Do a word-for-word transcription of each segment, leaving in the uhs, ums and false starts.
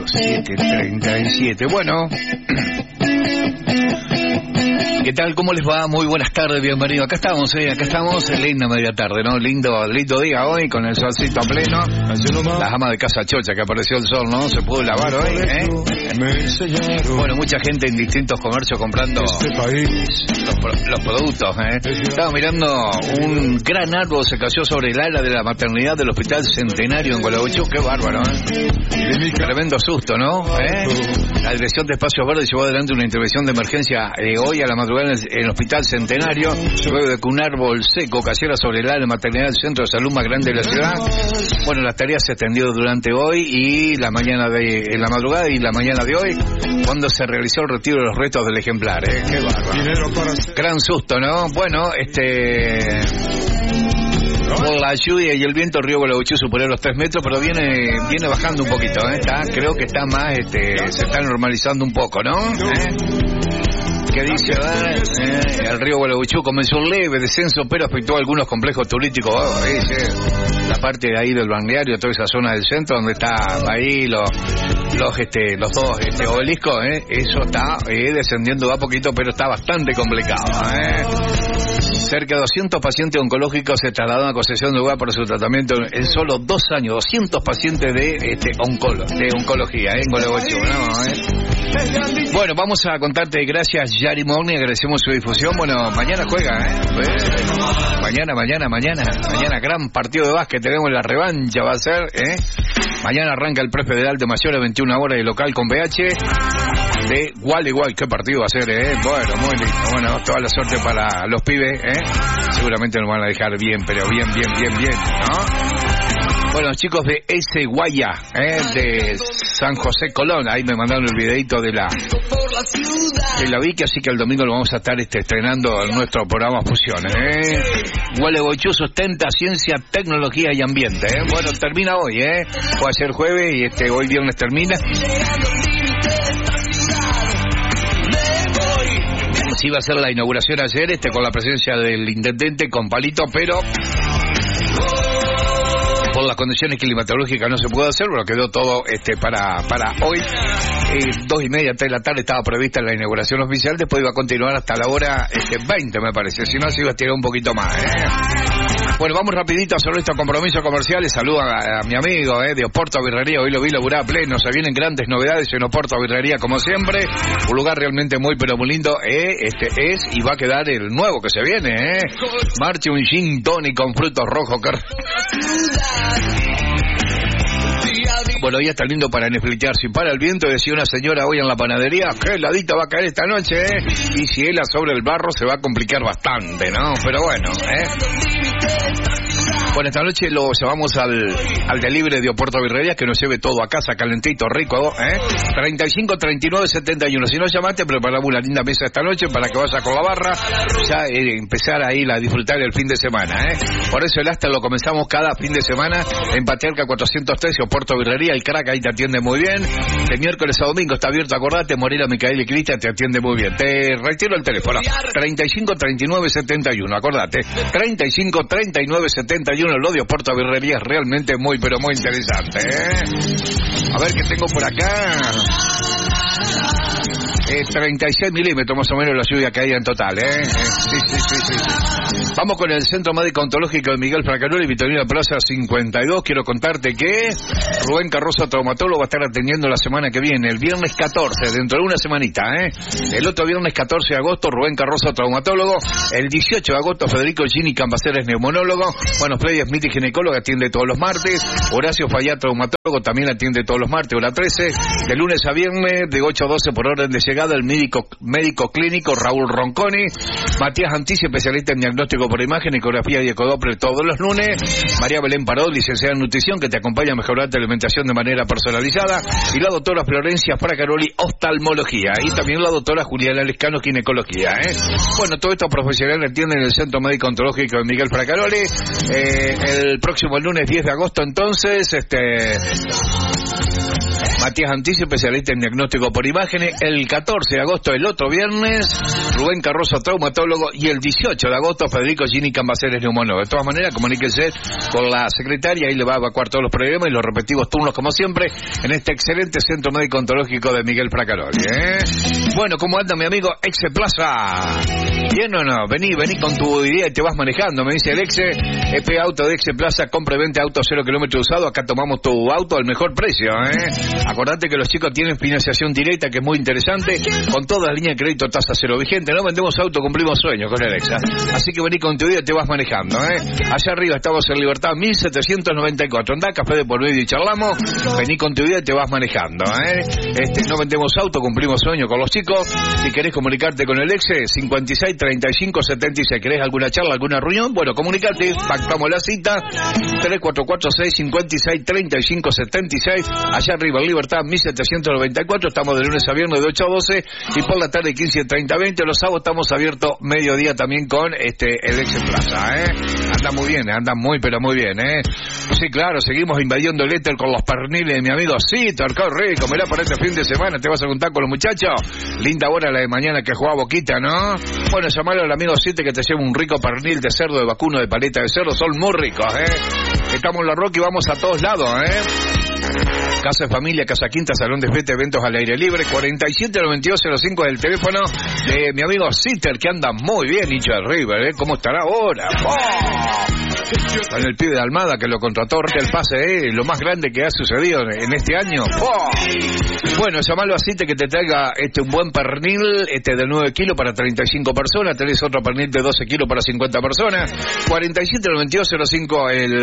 siete treinta y siete. Bueno, ¿qué tal? ¿Cómo les va? Muy buenas tardes, bienvenidos. Acá estamos, eh, acá estamos, linda media tarde, ¿no? Lindo, lindo día hoy, con el solcito a pleno. La ama de casa chocha que apareció el sol, ¿no? Se pudo lavar hoy, ¿eh? Bueno, mucha gente en distintos comercios comprando los, los productos, ¿eh? Estaba mirando un gran árbol se cayó sobre el ala de la maternidad del Hospital Centenario en Gualeguaychú. Qué bárbaro, ¿eh? Tremendo susto, ¿no? ¿Eh? La Dirección de Espacios Verdes llevó adelante una intervención de emergencia eh, hoy a la madrugada en el, en el Hospital Centenario, luego de que un árbol seco cayera sobre el ala de maternidad del Centro de Salud más grande de la ciudad. Bueno, las tareas se extendió durante hoy y la mañana de en la madrugada y la mañana de hoy, cuando se realizó el retiro de los restos del ejemplar, ¿eh? Qué bárbaro. Gran susto, ¿no? Bueno, este... Por la lluvia y el viento, el río Gualeguaychú superó los tres metros, pero viene viene bajando un poquito, ¿eh? Está, creo que está más, este, se está normalizando un poco, ¿no? ¿Eh? ¿Qué dice? Eh, el río Gualeguaychú comenzó un leve descenso, pero afectó a algunos complejos turísticos. Oh, dice, la parte de ahí del balneario, toda esa zona del centro donde está ahí los los este los dos este obeliscos, ¿eh? Eso está eh, descendiendo a poquito, pero está bastante complicado, ¿eh? Cerca de doscientos pacientes oncológicos se trasladaron a concesión de lugar para su tratamiento en solo dos años. doscientos pacientes de este oncolo, de oncología, ¿eh? En Gualeguaychú, ¿no? ¿Eh? Bueno, vamos a contarte, gracias Yari Mogni, agradecemos su difusión. Bueno, mañana juega, ¿eh? Pues, mañana, mañana, mañana, mañana gran partido de básquet, tenemos la revancha, va a ser, ¿eh? Mañana arranca el Prefederal de Mayores, veintiuna horas de local con B H de Gualeguay. ¿Qué partido va a ser, eh? Bueno, muy lindo. Bueno, toda la suerte para los pibes, ¿eh? Seguramente nos van a dejar bien, pero bien, bien, bien, bien, ¿no? Bueno, los chicos de S. Guaya, ¿eh? De San José Colón, ahí me mandaron el videito de la de la Vicky, así que el domingo lo vamos a estar este, estrenando en nuestro programa Fusiones, ¿eh? Gualeguaychú sustenta ciencia, tecnología y ambiente, ¿eh? Bueno, termina hoy, ¿eh? Puede ser jueves y este hoy viernes termina. Sí, iba a ser la inauguración ayer, este con la presencia del intendente, con Palito, pero por las condiciones climatológicas no se pudo hacer, pero quedó todo este para para hoy. Eh, dos y media, tres de la tarde estaba prevista la inauguración oficial, después iba a continuar hasta la hora este, veinte, me parece, si no se iba a estirar un poquito más, ¿eh? Bueno, vamos rapidito a hacer estos compromisos comerciales. Saludo a, a mi amigo eh, de Oporto Birrería, hoy lo vi laburar a pleno, se vienen grandes novedades en Oporto Birrería como siempre, un lugar realmente muy pero muy lindo, eh, este es y va a quedar el nuevo que se viene, eh. Marche un gin tonic con frutos rojos, que... Bueno, ya está lindo para neflitear. Si para el viento, decía una señora hoy en la panadería, qué heladita va a caer esta noche, ¿eh? Y si hela sobre el barro se va a complicar bastante, ¿no? Pero bueno, ¿eh? Bueno, esta noche lo llevamos al, al delivery de Oporto Birrería, que nos lleve todo a casa, calentito, rico, ¿eh? treinta y cinco, treinta y nueve, setenta y uno. Si no llamaste, preparamos una linda mesa esta noche para que vayas con la barra, ya eh, empezar ahí a disfrutar el fin de semana, ¿eh? Por eso el hasta lo comenzamos cada fin de semana en Patriarca cuatrocientos trece, Oporto Birrería, el crack ahí te atiende muy bien. De miércoles a domingo está abierto, acordate, Morela, Micael y Cristian te atiende muy bien. Te retiro el teléfono, treinta y cinco, treinta y nueve, setenta y uno, acordate, treinta y cinco, treinta y nueve, setenta y uno. Lo de Oporto Birrería es realmente muy, pero muy interesante, ¿eh? A ver qué tengo por acá. Eh, treinta y seis milímetros más o menos la lluvia que hay en total, ¿eh? eh sí, sí, sí, sí, sí. Vamos con el Centro Médico Ontológico de Miguel Fracaroli, Vitorino Plaza cincuenta y dos. Quiero contarte que Rubén Carroza, traumatólogo, va a estar atendiendo la semana que viene, el viernes catorce, dentro de una semanita, ¿eh? El otro viernes catorce de agosto, Rubén Carroza, traumatólogo. El dieciocho de agosto, Federico Gini Cambaceres, neumólogo. Bueno, Freddy Smith, ginecólogo, atiende todos los martes. Horacio Fayá, traumatólogo, también atiende todos los martes, hora trece. De lunes a viernes, de ocho a doce por orden de llegada, el médico, médico clínico Raúl Ronconi. Matías Antici, especialista en diagnóstico por imagen, ecografía y ecodoppler todos los lunes. María Belén Paró, licenciada en nutrición, que te acompaña a mejorar tu alimentación de manera personalizada. Y la doctora Florencia Fracaroli, oftalmología. Y también la doctora Juliana Lescano, ginecología, ¿eh? Bueno, todo esto profesional atiende en el Centro Médico Ontológico de Miguel Fracaroli. Eh, el próximo lunes diez de agosto, entonces, este... Matías Antici, especialista en diagnóstico por imágenes. El catorce de agosto, el otro viernes, Rubén Carrozo, traumatólogo. Y el dieciocho de agosto, Federico Gini Cambaceres, neumólogo. De todas maneras, comuníquese con la secretaria, ahí le va a evacuar todos los problemas y los respectivos turnos, como siempre, en este excelente centro médico ontológico de Miguel Fracaroli, ¿eh? Bueno, ¿cómo anda mi amigo Exe Plaza? ¿Bien o no? Vení, vení con tu idea y te vas manejando, me dice el Exe. F Auto de Exe Plaza, compra y venta auto cero kilómetros usado. Acá tomamos tu auto al mejor precio, ¿eh? Acordate que los chicos tienen financiación directa, que es muy interesante, con todas las líneas de crédito, tasa cero vigente. No vendemos auto, cumplimos sueños con el Exe. Así que vení con tu idea y te vas manejando, ¿eh? Allá arriba estamos en Libertad mil setecientos noventa y cuatro. Andá, café de por medio y charlamos. Vení con tu idea y te vas manejando, ¿eh? Este, no vendemos auto, cumplimos sueños con los chicos. Si querés comunicarte con el Exe, cincuenta y seis, treinta y cinco, setenta y seis. ¿Querés alguna charla, alguna reunión? Bueno, comunicate, pactamos la cita. tres cuatro cuatro seis, cincuenta y seis, treinta y cinco, setenta y seis. Allá arriba en Libertad mil setecientos noventa y cuatro. Estamos de lunes a viernes de ocho a doce y por la tarde quince, treinta, veinte. Los sábados estamos abiertos mediodía también con este el Exe Plaza, ¿eh? Anda muy bien, anda muy pero muy bien, ¿eh? Sí, claro, seguimos invadiendo el éter con los perniles de mi amigo Citar. Qué rico, mirá, para este fin de semana te vas a juntar con los muchachos. Linda hora la de mañana que juega Boquita, ¿no? Bueno, llamalo al amigo Citar que te lleva un rico pernil de cerdo, de vacuno, de paleta de cerdo. Son muy ricos, ¿eh? Estamos en La Roca y vamos a todos lados, ¿eh? Casa de familia, casa quinta, salón de fiesta, eventos al aire libre. Cuarenta y siete noventa y dos cero cinco es el teléfono de mi amigo Citar, que anda muy bien, hincha de River, ¿eh? ¿Cómo estará ahora? ¡Oh! Con el pibe de Almada que lo contrató, el pase, ¿eh? Lo más grande que ha sucedido en este año. ¡Oh! Bueno, llamalo a Citar que te traiga este un buen pernil este de nueve kilos para treinta y cinco personas. Tenés otro pernil de doce kilos para cincuenta personas. Cuarenta y siete noventa y dos cero cinco el,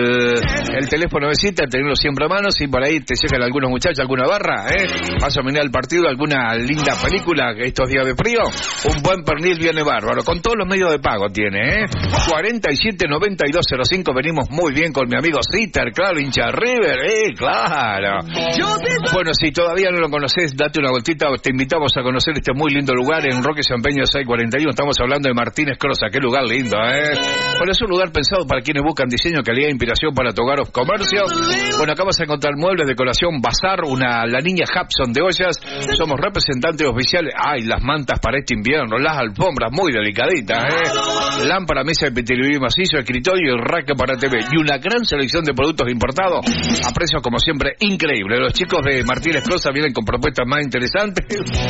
el teléfono de Citar, tenerlo siempre a mano. Si por ahí te llegan algunos muchachos, alguna barra, ¿eh? Vas a mirar el partido, alguna linda película estos días de frío. Un buen pernil viene bárbaro, con todos los medios de pago tiene, ¿eh? cuarenta y siete noventa y dos cero cinco, venimos muy bien con mi amigo Citar, claro, hincha River, eh, claro. Bueno, si todavía no lo conoces, date una vueltita, te invitamos a conocer este muy lindo lugar en Roque San Peña seiscientos cuarenta y uno. Estamos hablando de Martínez Crosa, qué lugar lindo, ¿eh? Bueno, es un lugar pensado para quienes buscan diseño, calidad e inspiración para tu hogar o comercio. Bueno, acá vas a encontrar muebles, decoración, bazar, una la niña Hudson de ollas. Somos representantes oficiales. Ay, las mantas para este invierno, las alfombras muy delicaditas, ¿eh? Lámpara, mesa de petelería macizo, escritorio y rack para T V. Y una gran selección de productos importados a precios, como siempre, increíbles. Los chicos de Martínez Crosa vienen con propuestas más interesantes.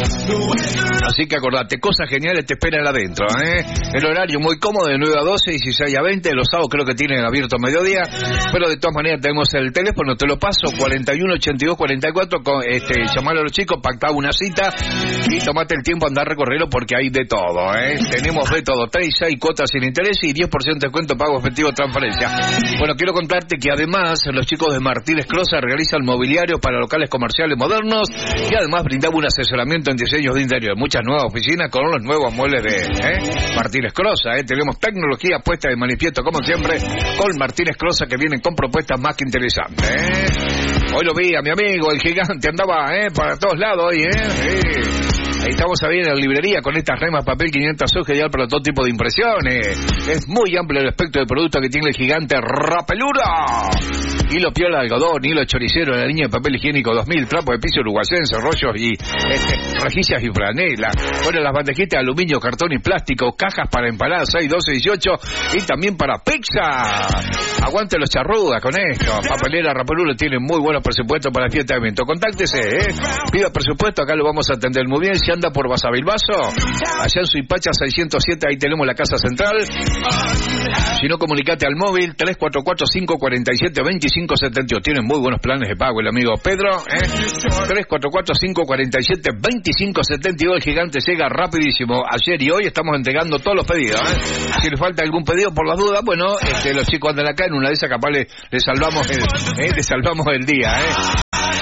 Así que acordate, cosas geniales te esperan adentro, ¿eh? El horario muy cómodo de nueve a doce, dieciséis a veinte. Los sábados creo que tienen abierto a mediodía. Pero de todas maneras tenemos el teléfono, te lo paso, cuarenta y uno, ochenta y dos, cuarenta y cuatro. Con, este, llamalo a los chicos, pactá una cita y tomate el tiempo a andar a recorrerlo porque hay de todo, ¿eh? Tenemos de todo, tres, seis cuotas sin interés y diez por ciento de descuento pago efectivo transferencia. Bueno, quiero contarte que además los chicos de Martínez Crosa realizan mobiliarios para locales comerciales modernos y además brindamos un asesoramiento en diseños de interior. Muchas nuevas oficinas con los nuevos muebles de ¿eh? Martínez Crosa, ¿eh? Tenemos tecnología puesta de manifiesto, como siempre, con Martínez Crosa, que vienen con propuestas más que interesantes, ¿eh? Hoy lo vi a mi amigo, el gigante, andaba ¿eh? para todos lados hoy, ¿eh? Sí. Ahí estamos ahí en la librería con estas remas papel quinientas hojas, ideal para todo tipo de impresiones. Es muy amplio el espectro de productos que tiene el gigante Rapelura. Hilo piola de algodón, hilo choricero en la línea de papel higiénico dos mil, trapo de piso uruguayense, rollos y este, rejillas y franela. Bueno, las bandejitas de aluminio, cartón y plástico, cajas para empanadas seis, doce, dieciocho y también para pizza. Aguante los charrugas con esto. Papelera Rapelura tiene muy buenos presupuestos para fiesta de evento. Contáctese, ¿eh? Pida presupuesto, acá lo vamos a atender muy bien. Si anda por Basavilbaso, allá en Suipacha seiscientos siete, ahí tenemos la casa central. Si no, comunicate al móvil tres cuatro cuatro, cinco cuatro siete, dos cinco siete ocho. Tienen muy buenos planes de pago el amigo Pedro, ¿eh? tres cuatro cuatro, cinco cuatro siete, dos cinco siete dos. El gigante llega rapidísimo. Ayer y hoy estamos entregando todos los pedidos, ¿eh? Si le falta algún pedido por las dudas, bueno, este, los chicos andan acá, en una de esas capaz le, le salvamos el, ¿eh? le salvamos el día, ¿eh?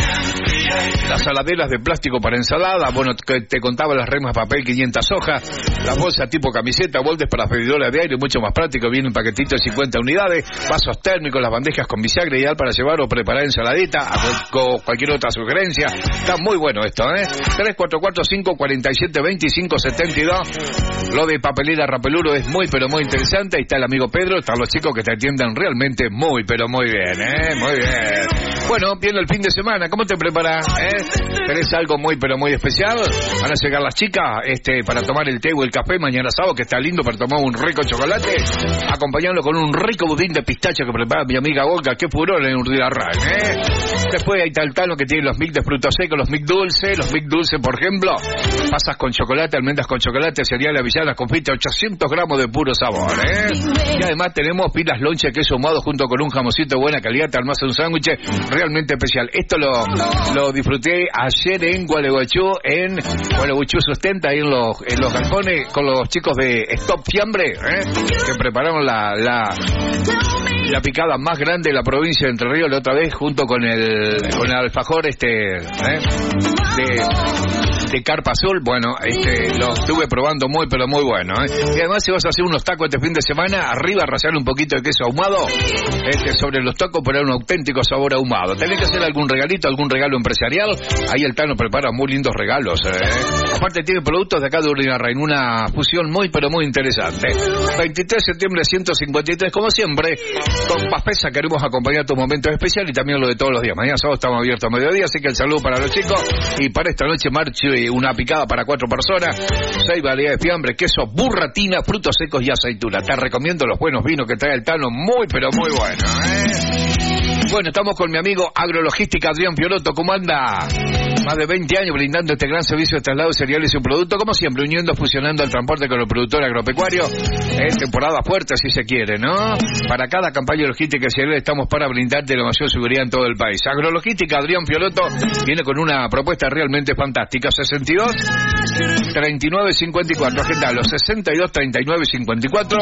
Las saladeras de plástico para ensalada, bueno, te, te contaba las remas papel quinientas hojas, las bolsas tipo camiseta, moldes para freidora de aire, mucho más práctico, vienen paquetitos de cincuenta unidades, vasos térmicos, las bandejas con bisagra, ideal para llevar o preparar ensaladita, o cualquier otra sugerencia. Está muy bueno esto, ¿eh? tres cuatro cuatro, cinco cuatro siete, dos cinco siete dos. Lo de papelera Rapeluro es muy, pero muy interesante. Ahí está el amigo Pedro, están los chicos que te atiendan realmente muy, pero muy bien, ¿eh? Muy bien. Bueno, viene el fin de semana, ¿cómo te preparas? ¿Eh? ¿Tenés algo muy, pero muy especial? ¿Van a llegar las chicas este, para tomar el té o el café mañana sábado, que está lindo para tomar un rico chocolate? Acompañarlo con un rico budín de pistacho que prepara mi amiga Olga, qué furor en Urdiarray, ¿eh? Después hay tal tano que tiene los mix de frutos secos, los mix dulces, los mix dulces, por ejemplo, pasas con chocolate, almendras con chocolate, cereales avellanas, confite, ochocientos gramos de puro sabor, ¿eh? Y además tenemos pilas lonche, queso ahumado junto con un jamoncito de buena calidad, te armás un sándwich realmente especial. Esto lo, lo disfruté ayer en Gualeguaychú, en Gualeguaychú Sustenta, ahí en los, en los galpones, con los chicos de Stop Fiambre, ¿eh? Que prepararon la, la, la picada más grande de la provincia de Entre Ríos la otra vez, junto con el, con el alfajor este, ¿eh? de... de carpa azul. Bueno, este, lo estuve probando muy, pero muy bueno, ¿eh? Y además, si vas a hacer unos tacos este fin de semana, arriba rallar un poquito de queso ahumado, este, sobre los tacos para un auténtico sabor ahumado. Tenés que hacer algún regalito, algún regalo empresarial. Ahí el Tano prepara muy lindos regalos, ¿eh? Aparte tiene productos de acá de Urdiarray, una fusión muy, pero muy interesante. veintitrés de septiembre ciento cincuenta y tres, como siempre, con Paspesa queremos acompañar tu momento especial y también lo de todos los días. Mañana sábado estamos abiertos a mediodía, así que el saludo para los chicos. Y para esta noche marche una picada para cuatro personas, seis variedades de fiambre, queso, burratina, frutos secos y aceituna. Te recomiendo los buenos vinos que trae el Tano, muy pero muy bueno, ¿eh? Bueno, estamos con mi amigo Agrologística Adrián Fiorotto. ¿Cómo anda? Más de veinte años brindando este gran servicio de traslado de cereales y un producto, como siempre, uniendo, fusionando el transporte con el productor agropecuario. Es temporada fuerte, si se quiere, ¿no? Para cada campaña de logística y cereal estamos para brindarte la mayor seguridad en todo el país. Agrologística Adrián Fiorotto viene con una propuesta realmente fantástica. sesenta y dos, treinta y nueve, cincuenta y cuatro. Agendalo, sesenta y dos, treinta y nueve, cincuenta y cuatro.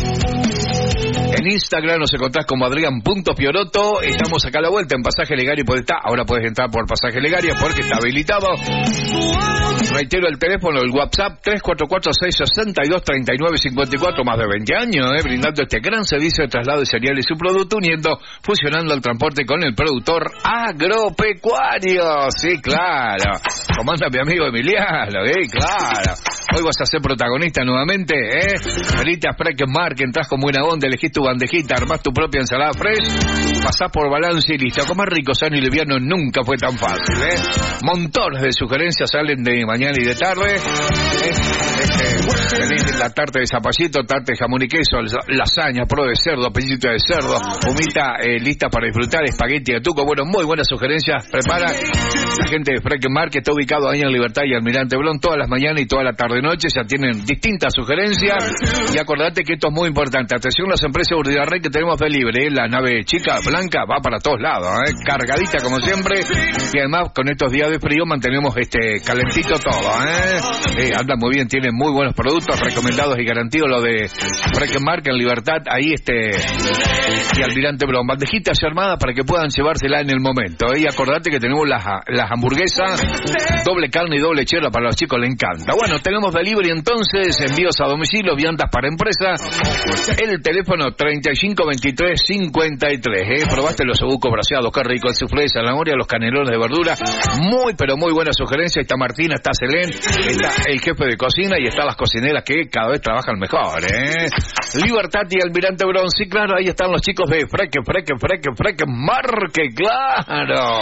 En Instagram nos encontrás como Adrián.Fiorotto. Estamos acá a la vuelta en Pasaje Legario. Podés estar, ahora puedes entrar por Pasaje Legario porque está habilitado. Reitero el teléfono, el WhatsApp tres cuatro cuatro, seis seis dos, tres nueve cinco cuatro. Más de veinte años, eh, brindando este gran servicio de traslado de cereales y su producto, uniendo, fusionando el transporte con el productor agropecuario. Sí, claro. Como anda mi amigo Emiliano, eh, claro. Hoy vas a ser protagonista nuevamente, ¿eh? Venite a Freck Market, entras con buena onda, elegís tu bandejita, armás tu propia ensalada fresh, pasás por balance y listo. Comer rico, sano y liviano nunca fue tan fácil, ¿eh? Montones de sugerencias salen de mañana y de tarde, ¿eh? Este, tenés la tarta de zapallito, tarta de jamón y queso, lasaña, pro de cerdo, pellito de cerdo, humita eh, lista para disfrutar, espagueti de tuco. Bueno, muy buenas sugerencias. Prepara la gente de Freck Market, está ubicado ahí en Libertad y Almirante Blon, todas las mañanas y toda la tarde noche. Ya tienen distintas sugerencias y acordate que esto es muy importante. Atención a las empresas Urdiarray que tenemos de libre, ¿eh? La nave chica, blanca, va para todos lados, ¿eh? Cargadita como siempre, y además con estos días de frío mantenemos este calentito todo, ¿eh? Eh, anda muy bien, tienen muy buenos productos recomendados y garantidos, lo de Freck Market en Libertad, ahí este y Almirante Blon, bandejitas armadas para que puedan llevársela en el momento, ¿eh? Y acordate que tenemos las, las hamburguesas, doble carne y doble chela, para los chicos les encanta. Bueno, tenemos delivery entonces, envíos a domicilio, viandas para empresa, el teléfono treinta y cinco veintitrés cincuenta y tres, ¿eh? Probaste los obucos braseados, qué rico, el soufflé de zanahoria, los canelones de verdura, muy pero muy buena sugerencia. Está Martina, está Selén, está el jefe de cocina y están las cocineras que cada vez trabajan mejor, ¿eh? Libertad y Almirante Blon, sí, claro, ahí están los chicos de Freck, Freck, Freck, Freck Market, claro.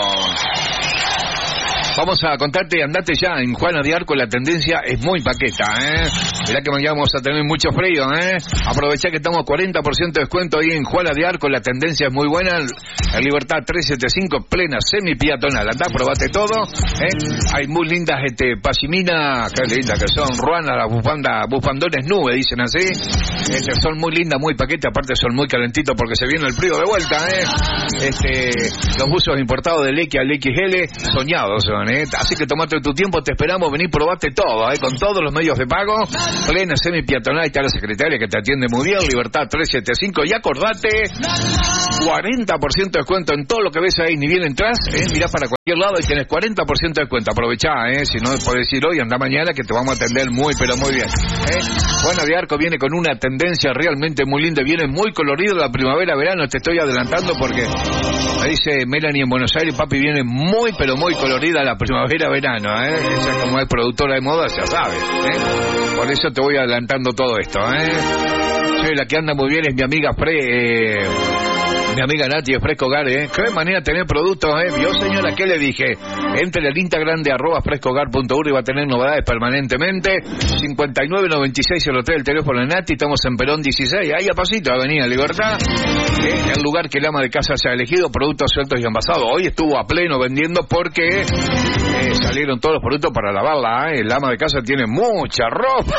Vamos a contarte, andate ya en Juana de Arco, la tendencia es muy paqueta, ¿eh? Mirá que mañana vamos a tener mucho frío, ¿eh? Aprovechá que estamos cuarenta por ciento de descuento ahí en Juana de Arco, la tendencia es muy buena. En Libertad trescientos setenta y cinco, plena semi-peatonal. Andá, probate todo, ¿eh? Hay muy lindas, este, pashimina, qué lindas que son, ruanas, las bufandas, bufandones nube, dicen así. Este, son muy lindas, muy paquetas, aparte son muy calentitos porque se viene el frío de vuelta, ¿eh? Este, los buzos importados del X al X L, soñados son. ¿Eh? Así que tomate tu tiempo, te esperamos, vení, probate todo, ¿eh? Con todos los medios de pago, plena semi-peatonal, está la secretaria que te atiende muy bien, Libertad trescientos setenta y cinco, y acordate, cuarenta por ciento de descuento en todo lo que ves ahí, ni bien entras, ¿eh? Mirá para cualquier lado y tenés cuarenta por ciento de descuento, aprovechá, ¿eh? Si no podés ir hoy, anda mañana que te vamos a atender muy, pero muy bien, ¿eh? Juana de Arco viene con una tendencia realmente muy linda, viene muy colorido la primavera-verano, te estoy adelantando porque me dice Melanie en Buenos Aires, papi, viene muy, pero muy colorida la primavera-verano, ¿eh? Ella como es productora de moda, ya sabes, ¿eh? Por eso te voy adelantando todo esto, ¿eh? Sí, la que anda muy bien es mi amiga Fre... Eh... Mi amiga Nati de Fresco Hogar, ¿eh? Qué manera de tener productos, ¿eh? Vio, señora, ¿qué le dije? Entre el Instagram de arroba frescohogar punto uno y va a tener novedades permanentemente. cincuenta y nueve noventa y seis el hotel, el teléfono de Nati. Estamos en Perón dieciséis, ahí a pasito, Avenida Libertad. ¿Eh? El lugar que el ama de casa se ha elegido, productos sueltos y envasados. Hoy estuvo a pleno vendiendo porque eh, salieron todos los productos para lavarla, ¿eh? El ama de casa tiene mucha ropa.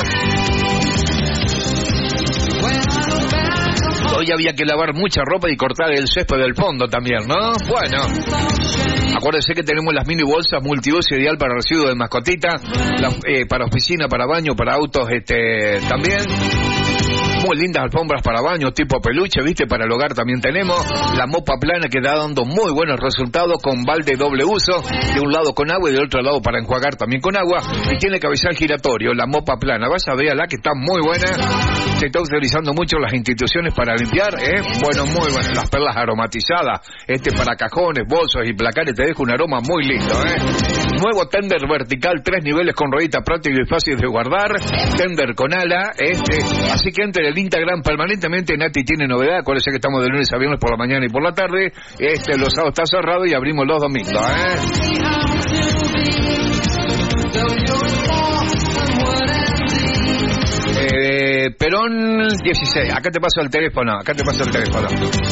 Hoy había que lavar mucha ropa y cortar el césped del fondo también, ¿no? Bueno, acuérdense que tenemos las mini bolsas multiuso ideal para residuos de mascotita, la, eh, para oficina, para baño, para autos, este, también. Muy lindas alfombras para baño, tipo peluche, ¿viste? Para el hogar también tenemos. La mopa plana que está dando muy buenos resultados con balde doble uso. De un lado con agua y del otro lado para enjuagar también con agua. Y tiene cabezal giratorio, la mopa plana. Vaya, véala que está muy buena. Se está utilizando mucho en las instituciones para limpiar, ¿eh? Bueno, muy buena. Las perlas aromatizadas, este para cajones, bolsos y placares, te deja un aroma muy lindo, ¿eh? Nuevo tender vertical, tres niveles con ruedita práctico y fácil de guardar. Tender con ala, este. Así que entre el Instagram permanentemente, Nati tiene novedad. Acuérdense que estamos de lunes a viernes por la mañana y por la tarde. Este, los sábados está cerrado y abrimos los domingos, ¿eh? Eh, Perón dieciséis, acá te paso el teléfono, acá te paso el teléfono.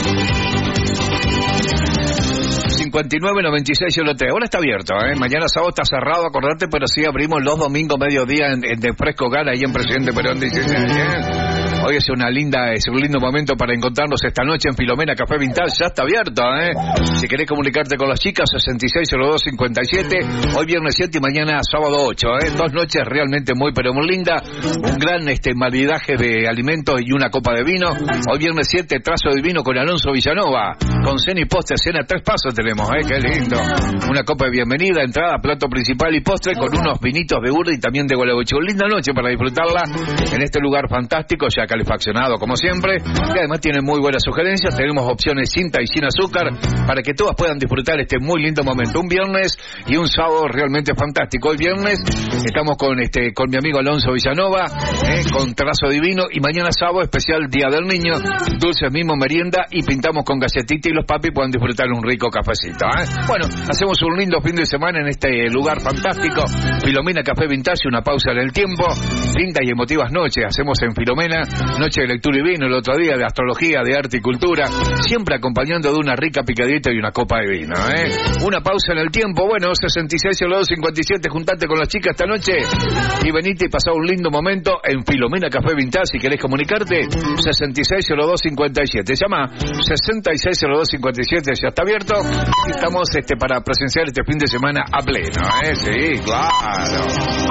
cincuenta y nueve noventa y seis el hotel. Ahora está abierto, ¿eh? Mañana sábado está cerrado, acordate, pero sí abrimos los domingos mediodía en, en de Fresco Hogar, ahí en Presidente Perón dieciséis, ¿eh? Hoy es una linda, es un lindo momento para encontrarnos esta noche en Filomena Café Vintage. Ya está abierto, ¿eh? Si querés comunicarte con las chicas, sesenta y seis cero dos cincuenta y siete. Hoy viernes siete y mañana sábado ocho, ¿eh? Dos noches realmente muy, pero muy lindas. Un gran este maridaje de alimentos y una copa de vino. Hoy viernes siete, trazo de vino con Alonso Villanova. Con cena y postre, cena tres pasos tenemos, ¿eh? Qué lindo. Una copa de bienvenida, entrada, plato principal y postre con unos vinitos de Urda y también de Gualeguaychú. Linda noche para disfrutarla en este lugar fantástico, ya calefaccionado como siempre, y además tiene muy buenas sugerencias. Tenemos opciones sin y sin azúcar para que todas puedan disfrutar este muy lindo momento. Un viernes y un sábado realmente fantástico. Hoy viernes estamos con este con mi amigo Alonso Villanova, eh, con trazo divino, y mañana sábado especial Día del Niño, dulces mismo merienda y pintamos con galletita y los papis puedan disfrutar un rico cafecito, ¿eh? Bueno, hacemos un lindo fin de semana en este lugar fantástico, Filomena Café Vintage. Una pausa en el tiempo, lindas y emotivas noches hacemos en Filomena. Noche de lectura y vino el otro día, de astrología, de arte y cultura, siempre acompañando de una rica picadita y una copa de vino, ¿eh? Una pausa en el tiempo. Bueno, sesenta y seis cero dos cincuenta y siete, juntate con las chicas esta noche y venite y pasá un lindo momento en Filomena Café Vintage. Si querés comunicarte, sesenta y seis cero dos cincuenta y siete, llama sesenta y seis cero dos cincuenta y siete, ya está abierto. Estamos este para presenciar este fin de semana a pleno, ¿eh? Sí, claro.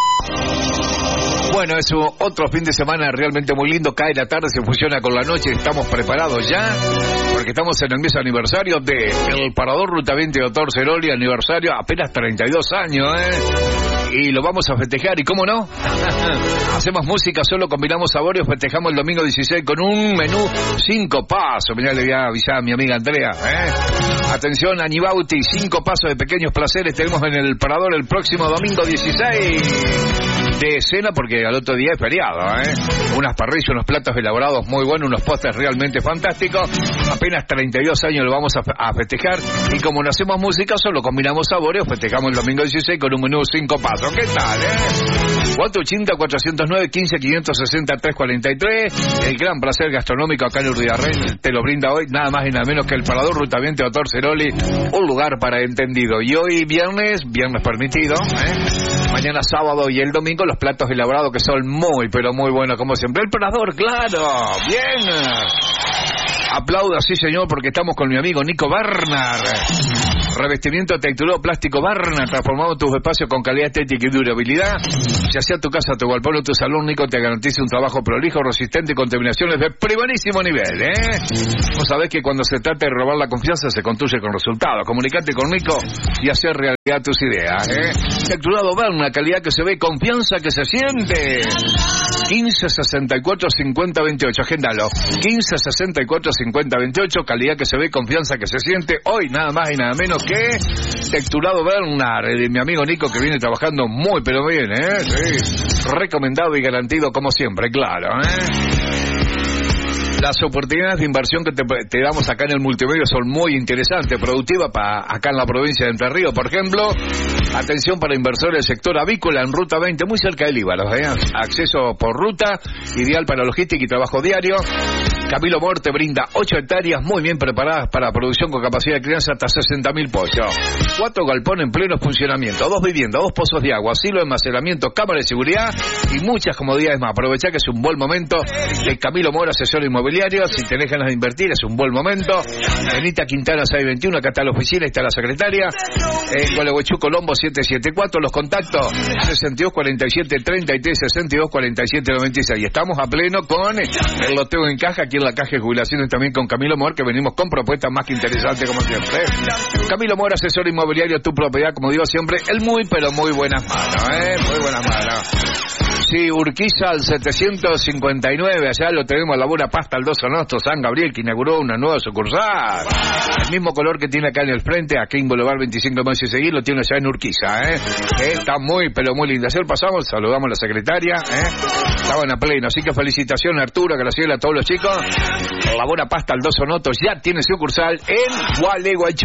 Bueno, es otro fin de semana realmente muy lindo. Cae la tarde, se fusiona con la noche. Estamos preparados ya, porque estamos en el mes aniversario de El Parador Ruta veinte, Doctor Ceroli. Aniversario, apenas treinta y dos años, ¿eh? Y lo vamos a festejar, ¿y cómo no? Hacemos música, solo combinamos sabores. Festejamos el domingo dieciséis con un menú cinco pasos. Mirá, le voy a avisar a mi amiga Andrea, ¿eh? Atención, Añibauti, cinco pasos de pequeños placeres tenemos en El Parador el próximo domingo dieciséis. De cena, porque al otro día es feriado, ¿eh? Unas parrillas, unos platos elaborados muy buenos, unos postres realmente fantásticos. Apenas treinta y dos años lo vamos a, a festejar. Y como no hacemos música, solo combinamos sabores. Festejamos el domingo dieciséis con un menú cinco pasos. ¿Qué tal, eh? cuatro ochenta, cuatrocientos nueve, quince, quinientos sesenta, trescientos cuarenta y tres. El gran placer gastronómico acá en Urriarren te lo brinda hoy nada más y nada menos que El Parador Ruta veinte, Doctor Ceroli. Un lugar para entendido. Y hoy viernes, viernes permitido, ¿eh? Mañana sábado y el domingo los platos elaborados que son muy, pero muy buenos como siempre. El Parador, claro, bien. Aplauda, sí señor, porque estamos con mi amigo Nico Barnar. Revestimiento texturado plástico Barnar. Transformamos tus espacios con calidad estética y durabilidad. Ya sea tu casa, tu galpón o tu salón, Nico te garantiza un trabajo prolijo, resistente y con terminaciones de primerísimo nivel, ¿eh? Vos sabés que cuando se trata de robar la confianza se construye con resultados. Comunicate con Nico y hacer realidad tus ideas, ¿eh? Texturado Barnar, calidad que se ve, confianza que se siente. quince sesenta y cuatro cincuenta veintiocho, agéndalo. quince sesenta y cuatro cincuenta veintiocho, calidad que se ve, confianza que se siente. Hoy nada más y nada menos que Texturado Barnar, de mi amigo Nico, que viene trabajando muy pero bien, ¿eh? Sí. Recomendado y garantizado como siempre, claro, ¿eh? Las oportunidades de inversión que te, te damos acá en el multimedio son muy interesantes, productivas para acá en la provincia de Entre Ríos, por ejemplo. Atención para inversores del sector avícola en Ruta veinte, muy cerca del Líbano, ¿eh? Acceso por ruta, ideal para logística y trabajo diario. Camilo Mor te brinda ocho hectáreas muy bien preparadas para producción con capacidad de crianza hasta sesenta mil pollos. Cuatro galpones en pleno funcionamiento, dos viviendas, dos pozos de agua, asilo de almacenamiento, cámara de seguridad y muchas comodidades más. Aprovechá que es un buen momento. De Camilo Mor, asesor inmobiliario. Si tenés ganas de invertir, es un buen momento. Benita Quintana seiscientos veintiuno, acá está la oficina, está la secretaria. En Gualeguaychú, Colombo siete siete cuatro, los contactos sesenta y dos cuarenta y siete treinta y tres, sesenta y dos cuarenta y siete noventa y seis. Estamos a pleno con el loteo en caja, aquí en la caja de jubilaciones también con Camilo Mor, que venimos con propuestas más que interesantes como siempre. Camilo Mor, asesor inmobiliario, tu propiedad, como digo siempre, el muy pero muy buenas manos, ¿eh? Muy buenas manos. Sí, Urquiza al setecientos cincuenta y nueve, allá lo tenemos, la buena pasta al dos Sonosto, San Gabriel, que inauguró una nueva sucursal. El mismo color que tiene acá en el frente, aquí en Boulevard veinticinco de mayo y seguir, lo tiene allá en Urquiza, ¿eh? ¿eh? Está muy, pero muy linda. Ayer pasamos, saludamos a la secretaria, ¿eh? Estaban a pleno, así que felicitaciones Arturo, Graciela, a todos los chicos. La buena pasta al dos Sonotos ya tiene sucursal en Gualeguaychú,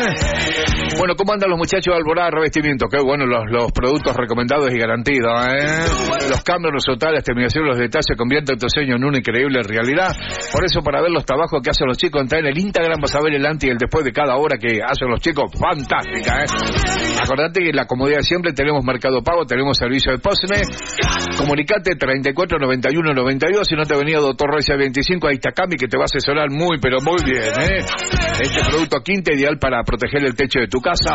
¿eh? Bueno, ¿cómo andan los muchachos de Alborada Revestimiento? Qué bueno los, los productos recomendados y garantidos, ¿eh? Los cambios, los totales, terminación, los detalles convierten tu sueño en una increíble realidad. Por eso, para ver los trabajos que hacen los chicos, entra en el Instagram, vas a ver el antes y el después de cada hora que hacen los chicos. Fantástica, ¿eh? Acordate que la comodidad de siempre, tenemos Mercado Pago, tenemos servicio de Postme. Comunicate treinta y cuatro noventa y uno noventa y dos. Si no te venía Doctor Reyes veinticinco, ahí está Cami, que te va a asesorar muy, pero muy bien, ¿eh? Este producto Quinta, ideal para proteger el techo de tu casa.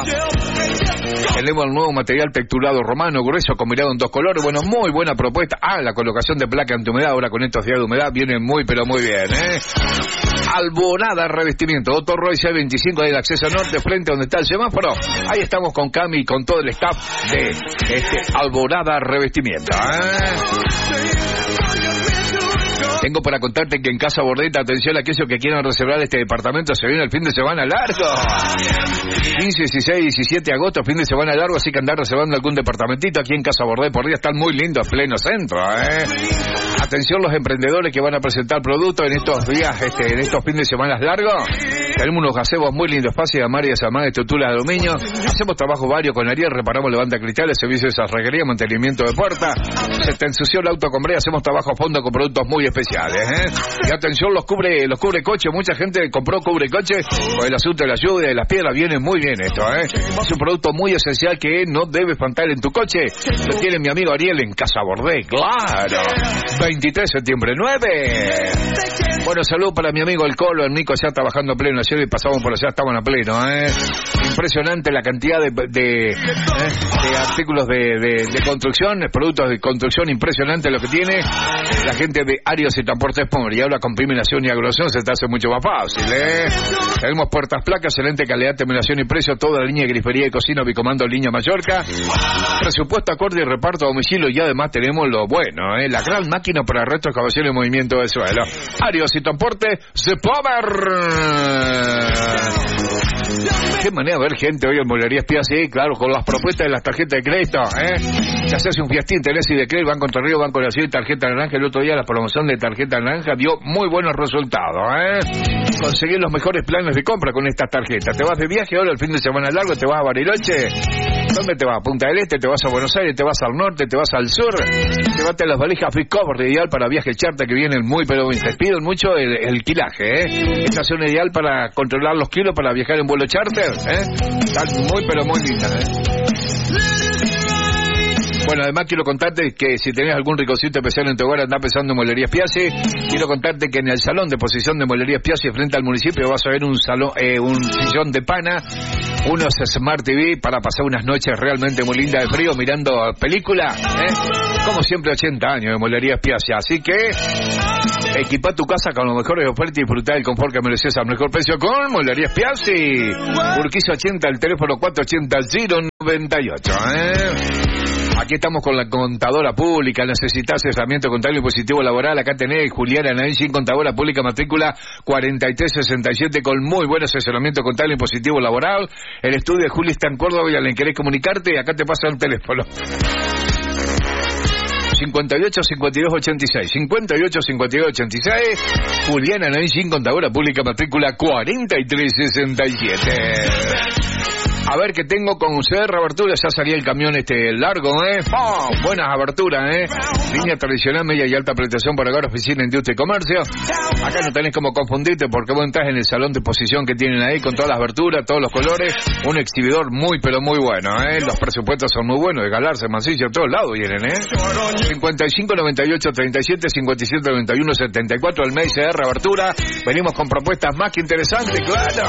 Tenemos el nuevo material texturado romano, grueso, combinado en dos colores. Bueno, muy buena propuesta. Ah, la colocación de placa antihumedad, ahora con estos días de humedad, viene muy, pero muy bien, ¿eh? Alborada Revestimiento, Doctor Royce veinticinco, ahí el acceso norte, frente donde está el semáforo. Ahí estamos con Cami y con todo el staff de este Alborada Revestimiento, ¿eh? Tengo para contarte que en Casa Bordeta, atención a aquellos que quieran reservar este departamento, se viene el fin de semana largo. quince, dieciséis, diecisiete de agosto, fin de semana largo, así que andar reservando algún departamentito aquí en Casa Bordeta por día, están muy lindos, pleno centro, ¿eh? Atención los emprendedores que van a presentar productos en estos días, este, en estos fines de semana largos. Tenemos unos gazebos muy lindos, fácil de amar y desamar, de estructura de aluminio. Hacemos trabajo varios con Ariel, reparamos levanta cristales, servicios de sarreguería, mantenimiento de puerta. Se te ensució el auto con brea, hacemos trabajo a fondo con productos muy especiales, ¿eh? Y atención, los cubre, los cubre coche, mucha gente compró cubre coche por el asunto de la lluvia y de las piedras, viene muy bien esto, ¿eh? Es un producto muy esencial que no debe faltar en tu coche. Lo tiene mi amigo Ariel en Casa Bordé, claro. veintitrés de septiembre, nueve. Bueno, salud para mi amigo el Colo, el Nico, ya trabajando a pleno ayer y pasamos por allá, estaban a pleno, ¿eh? Impresionante la cantidad de, de, ¿eh? de artículos de, de, de construcción, productos de construcción, impresionante lo que tiene la gente de Arios y Transportes Pomor. Y ahora con terminación y agrosión se te hace mucho más fácil, ¿eh? Tenemos puertas placas, excelente calidad, terminación y precio, toda la línea de grifería y cocina, Bicomando Línea Mallorca, presupuesto acorde y reparto a domicilio, y además tenemos lo bueno, ¿eh? La gran máquina para restos, excavación y movimiento del suelo. Arios y Transportes Pomor. Qué manera de ver gente hoy en Molería Espía, sí, claro, con las propuestas de las tarjetas de crédito, ¿eh? Ya se hace un fiestín, tenés y de crédito, Banco Entre Ríos, Banco Nacional, tarjeta naranja. El otro día la promoción de tarjeta naranja dio muy buenos resultados, ¿eh? Conseguir los mejores planes de compra con estas tarjetas. Te vas de viaje ahora el fin de semana largo, te vas a Bariloche. ¿Dónde te vas? A Punta del Este, te vas a Buenos Aires, te vas al norte, te vas al sur. Llévate a las valijas Fiscover, ideal para viajes charter que vienen muy, pero te piden mucho el, el kilaje, ¿eh? Esta zona ideal para controlar los kilos para viajar en vuelo charter, ¿eh? Están muy, pero muy linda, ¿eh? Bueno, además quiero contarte que si tenés algún ricocito especial en tu hogar, andá pensando en Molería Spiazzi. Quiero contarte que en el salón de exposición de Molería Spiazzi, frente al municipio, vas a ver un salón, eh, un sillón de pana, unos Smart T V para pasar unas noches realmente muy lindas de frío mirando películas, ¿eh? Como siempre, ochenta años de Molería Spiazzi. Así que equipa tu casa con los mejores ofertas y disfrutar del confort que mereces al mejor precio con Molería Spiazzi. Urquiza ochenta, el teléfono cuatro ochenta cero noventa y ocho, ¿eh? Aquí estamos con la contadora pública. Necesitas asesoramiento contable y positivo laboral. Acá tenés Juliana Nainsin, contadora pública, matrícula cuarenta y tres sesenta y siete, con muy buen asesoramiento contable y positivo laboral. El estudio de Juli está en Córdoba y a quien querés comunicarte, acá te pasa el teléfono. cincuenta y ocho, cincuenta y dos, ochenta y seis. cincuenta y ocho, cincuenta y dos, ochenta y seis. Juliana Nain, contadora pública, matrícula cuarenta y tres sesenta y siete. A ver qué tengo con usted, reaberturas. Ya salía el camión este largo, ¿eh? ¡Oh! Buenas aberturas, ¿eh? Línea tradicional, media y alta prestación para hogar, oficina, industria y comercio. Acá no tenés como confundirte porque vos entras en el salón de exposición que tienen ahí con todas las aberturas, todos los colores. Un exhibidor muy, pero muy bueno, ¿eh? Los presupuestos son muy buenos, de Galarza, Mancilla, a todos lados vienen, ¿eh? cincuenta y cinco, noventa y ocho, treinta y siete, cincuenta y siete, noventa y uno, setenta y cuatro, el mes de reabertura. Venimos con propuestas más que interesantes, claro.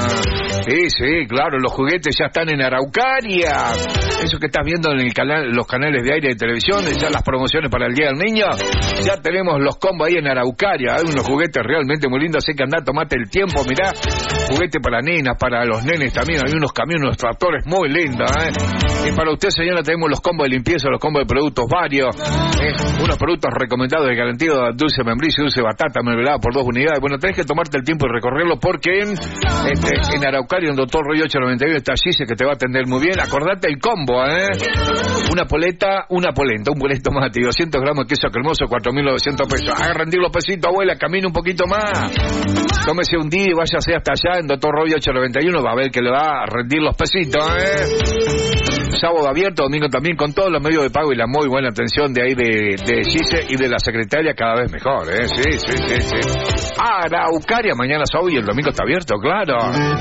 Sí, sí, claro, los juguetes ya están en Araucaria. Eso que estás viendo en el canal, los canales de aire de televisión, ya las promociones para el Día del Niño. Ya tenemos los combos ahí en Araucaria. Hay unos juguetes realmente muy lindos, así que andá, tomate el tiempo, mirá. Juguete para nenas, para los nenes también. Hay unos camiones, unos tractores muy lindos, ¿eh? Y para usted, señora, tenemos los combos de limpieza, los combos de productos varios. ¿eh? Unos productos recomendados de garantía, dulce membrillo, dulce batata, mermelada por dos unidades. Bueno, tenés que tomarte el tiempo y recorrerlo porque en, este, en Araucaria, en Doctor Roy ocho noventa y uno, está Gise, que te va a atender muy bien. Acordate el combo, ¿eh? Una poleta, una polenta, un boleto tomate, doscientos gramos de queso cremoso, cuatro mil novecientos pesos. Haga rendir los pesitos, abuela, camine un poquito más. Tómese un día y váyase hasta allá en Doctor Roy ocho noventa y uno, va a ver que le va a rendir los pesitos, ¿eh? Sábado abierto, domingo también, con todos los medios de pago y la muy buena atención de ahí de, de Gise y de la secretaria, cada vez mejor, ¿eh? Sí, sí, sí, sí. Araucaria, mañana sábado y el domingo está abierto, claro.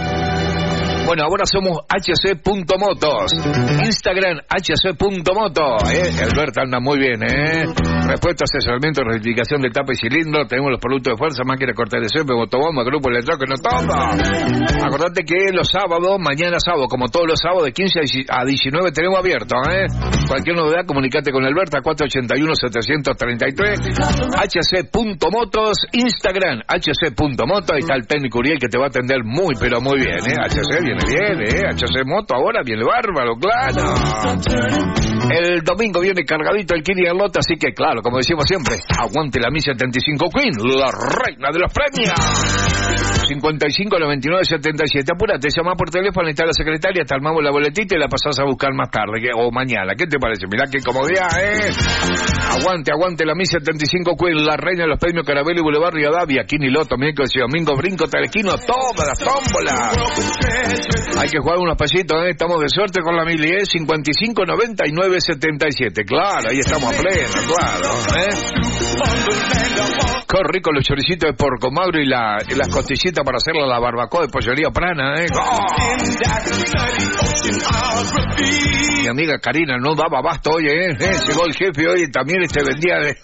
Bueno, ahora somos H C punto motos. Instagram H C punto moto. ¿eh? Alberto anda muy bien, ¿eh? Repuesto, asesoramiento, rectificación de tapa y cilindro. Tenemos los productos de fuerza, máquina cortar de césped, motobomba, grupo electrónico, no todo. Acordate que los sábados, mañana sábado, como todos los sábados, de quince a diecinueve tenemos abierto, ¿eh? Cualquier novedad, comunicate con Alberto a cuatro ochenta y uno, setecientos treinta y tres. H C punto motos. Instagram H C punto moto. Ahí está el técnico Uriel que te va a atender muy, pero muy bien, ¿eh? H C viene bien, ¿eh? H C Moto ahora viene bárbaro, claro. El domingo viene cargadito el Kini del lote, así que claro, como decimos siempre, aguante la Mi setenta y cinco Queen, la reina de los premios. cincuenta y cinco, noventa y nueve, setenta y siete. Apúrate, llama por teléfono, está la secretaria, te armamos la boletita y la pasás a buscar más tarde que, o mañana. ¿Qué te parece? Mirá qué comodidad, ¿eh? Aguante, aguante la Mi setenta y cinco Queen, la reina de los premios Carabelli, Boulevard Rivadavia, Kini Loto, miércoles y domingo, brinco, telequino, todas las tómbolas. Hay que jugar unos pesitos, ¿eh? Estamos de suerte con la mili, ¿eh? cincuenta y cinco, noventa y nueve, setenta y siete. Claro, ahí estamos a pleno, claro, ¿eh? Qué rico los choricitos de porco magro y, la, y las costillitas para hacerle la barbacoa de pollería Prana, ¿eh? ¡Oh! Mi amiga Karina no daba abasto hoy, ¿eh? ¿eh? Llegó el jefe hoy y también este vendía de...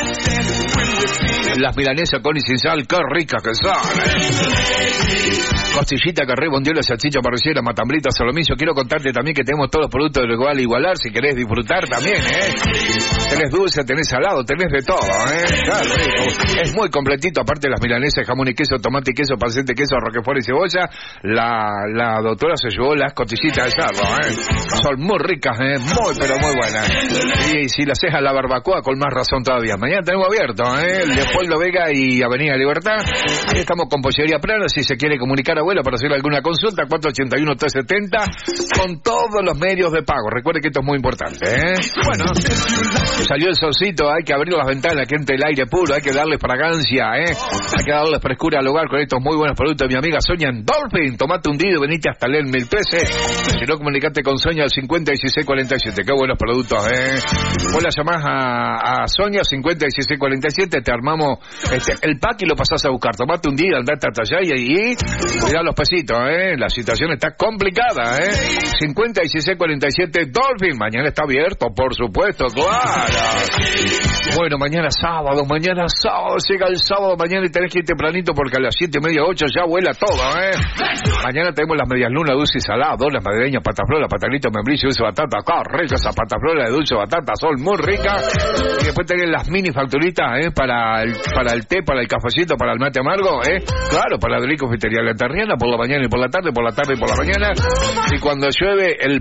las milanesas con y sin sal, qué ricas que son, ¿eh? Costillita, carré, bondiola, salchicha, parrillera, matambrita, solomillo. Quiero contarte también que tenemos todos los productos de igual a igualar, si querés disfrutar también, ¿eh? Tenés dulce, tenés salado, tenés de todo, ¿eh? Claro, es muy completito, aparte de las milanesas, jamón y queso, tomate y queso, panceta y queso, roquefort y cebolla. La, la doctora se llevó las costillitas de cerdo, ¿eh? Son muy ricas, ¿eh? Muy, pero muy buenas. Y si las haces a la barbacoa, con más razón todavía. Mañana tenemos abierto, ¿eh? Leopoldo Vega y Avenida Libertad. Ahí estamos con Pollería Prana, si se quiere comunicar, abuelo, para hacer alguna consulta, cuatro ochenta y uno, trescientos setenta, con todos los medios de pago. Recuerde que esto es muy importante, ¿eh? Bueno, salió el solcito, hay que abrir las ventanas, que entre el aire puro, hay que darle fragancia, ¿eh? Hay que darle frescura al hogar con estos muy buenos productos de mi amiga Sonia en Dolphin. Tomate un día y venite hasta el mil trece. Si no, comunicate con Sonia al cincuenta, dieciséis, cuarenta y siete. Qué buenos productos, ¿eh? Vos la llamás a, a Sonia, cincuenta, dieciséis, cuarenta y siete, te armamos este, el pack y lo pasás a buscar. Tomate un día, andate hasta allá y ahí... Mirá los pesitos, ¿eh? La situación está complicada, ¿eh? cincuenta, dieciséis, cuarenta y siete, Dolphin. Mañana está abierto, por supuesto, claro. Bueno, mañana sábado, mañana sábado. Llega el sábado mañana y tenés que ir tempranito porque a las siete y media, ocho ya vuela todo, ¿eh? Mañana tenemos las medias lunas dulce y salada, donas madrileñas, pataflola, patanito, membrillo, dulce batata. Acá, ricas esas pataflola de dulce batata, son muy ricas. Y después tenés las mini facturitas, ¿eh? Para el, para el té, para el cafecito, para el mate amargo, ¿eh? Claro, para la Delico Fitería La Terriana, por la mañana y por la tarde, por la tarde y por la mañana. Y cuando llueve, el Palacio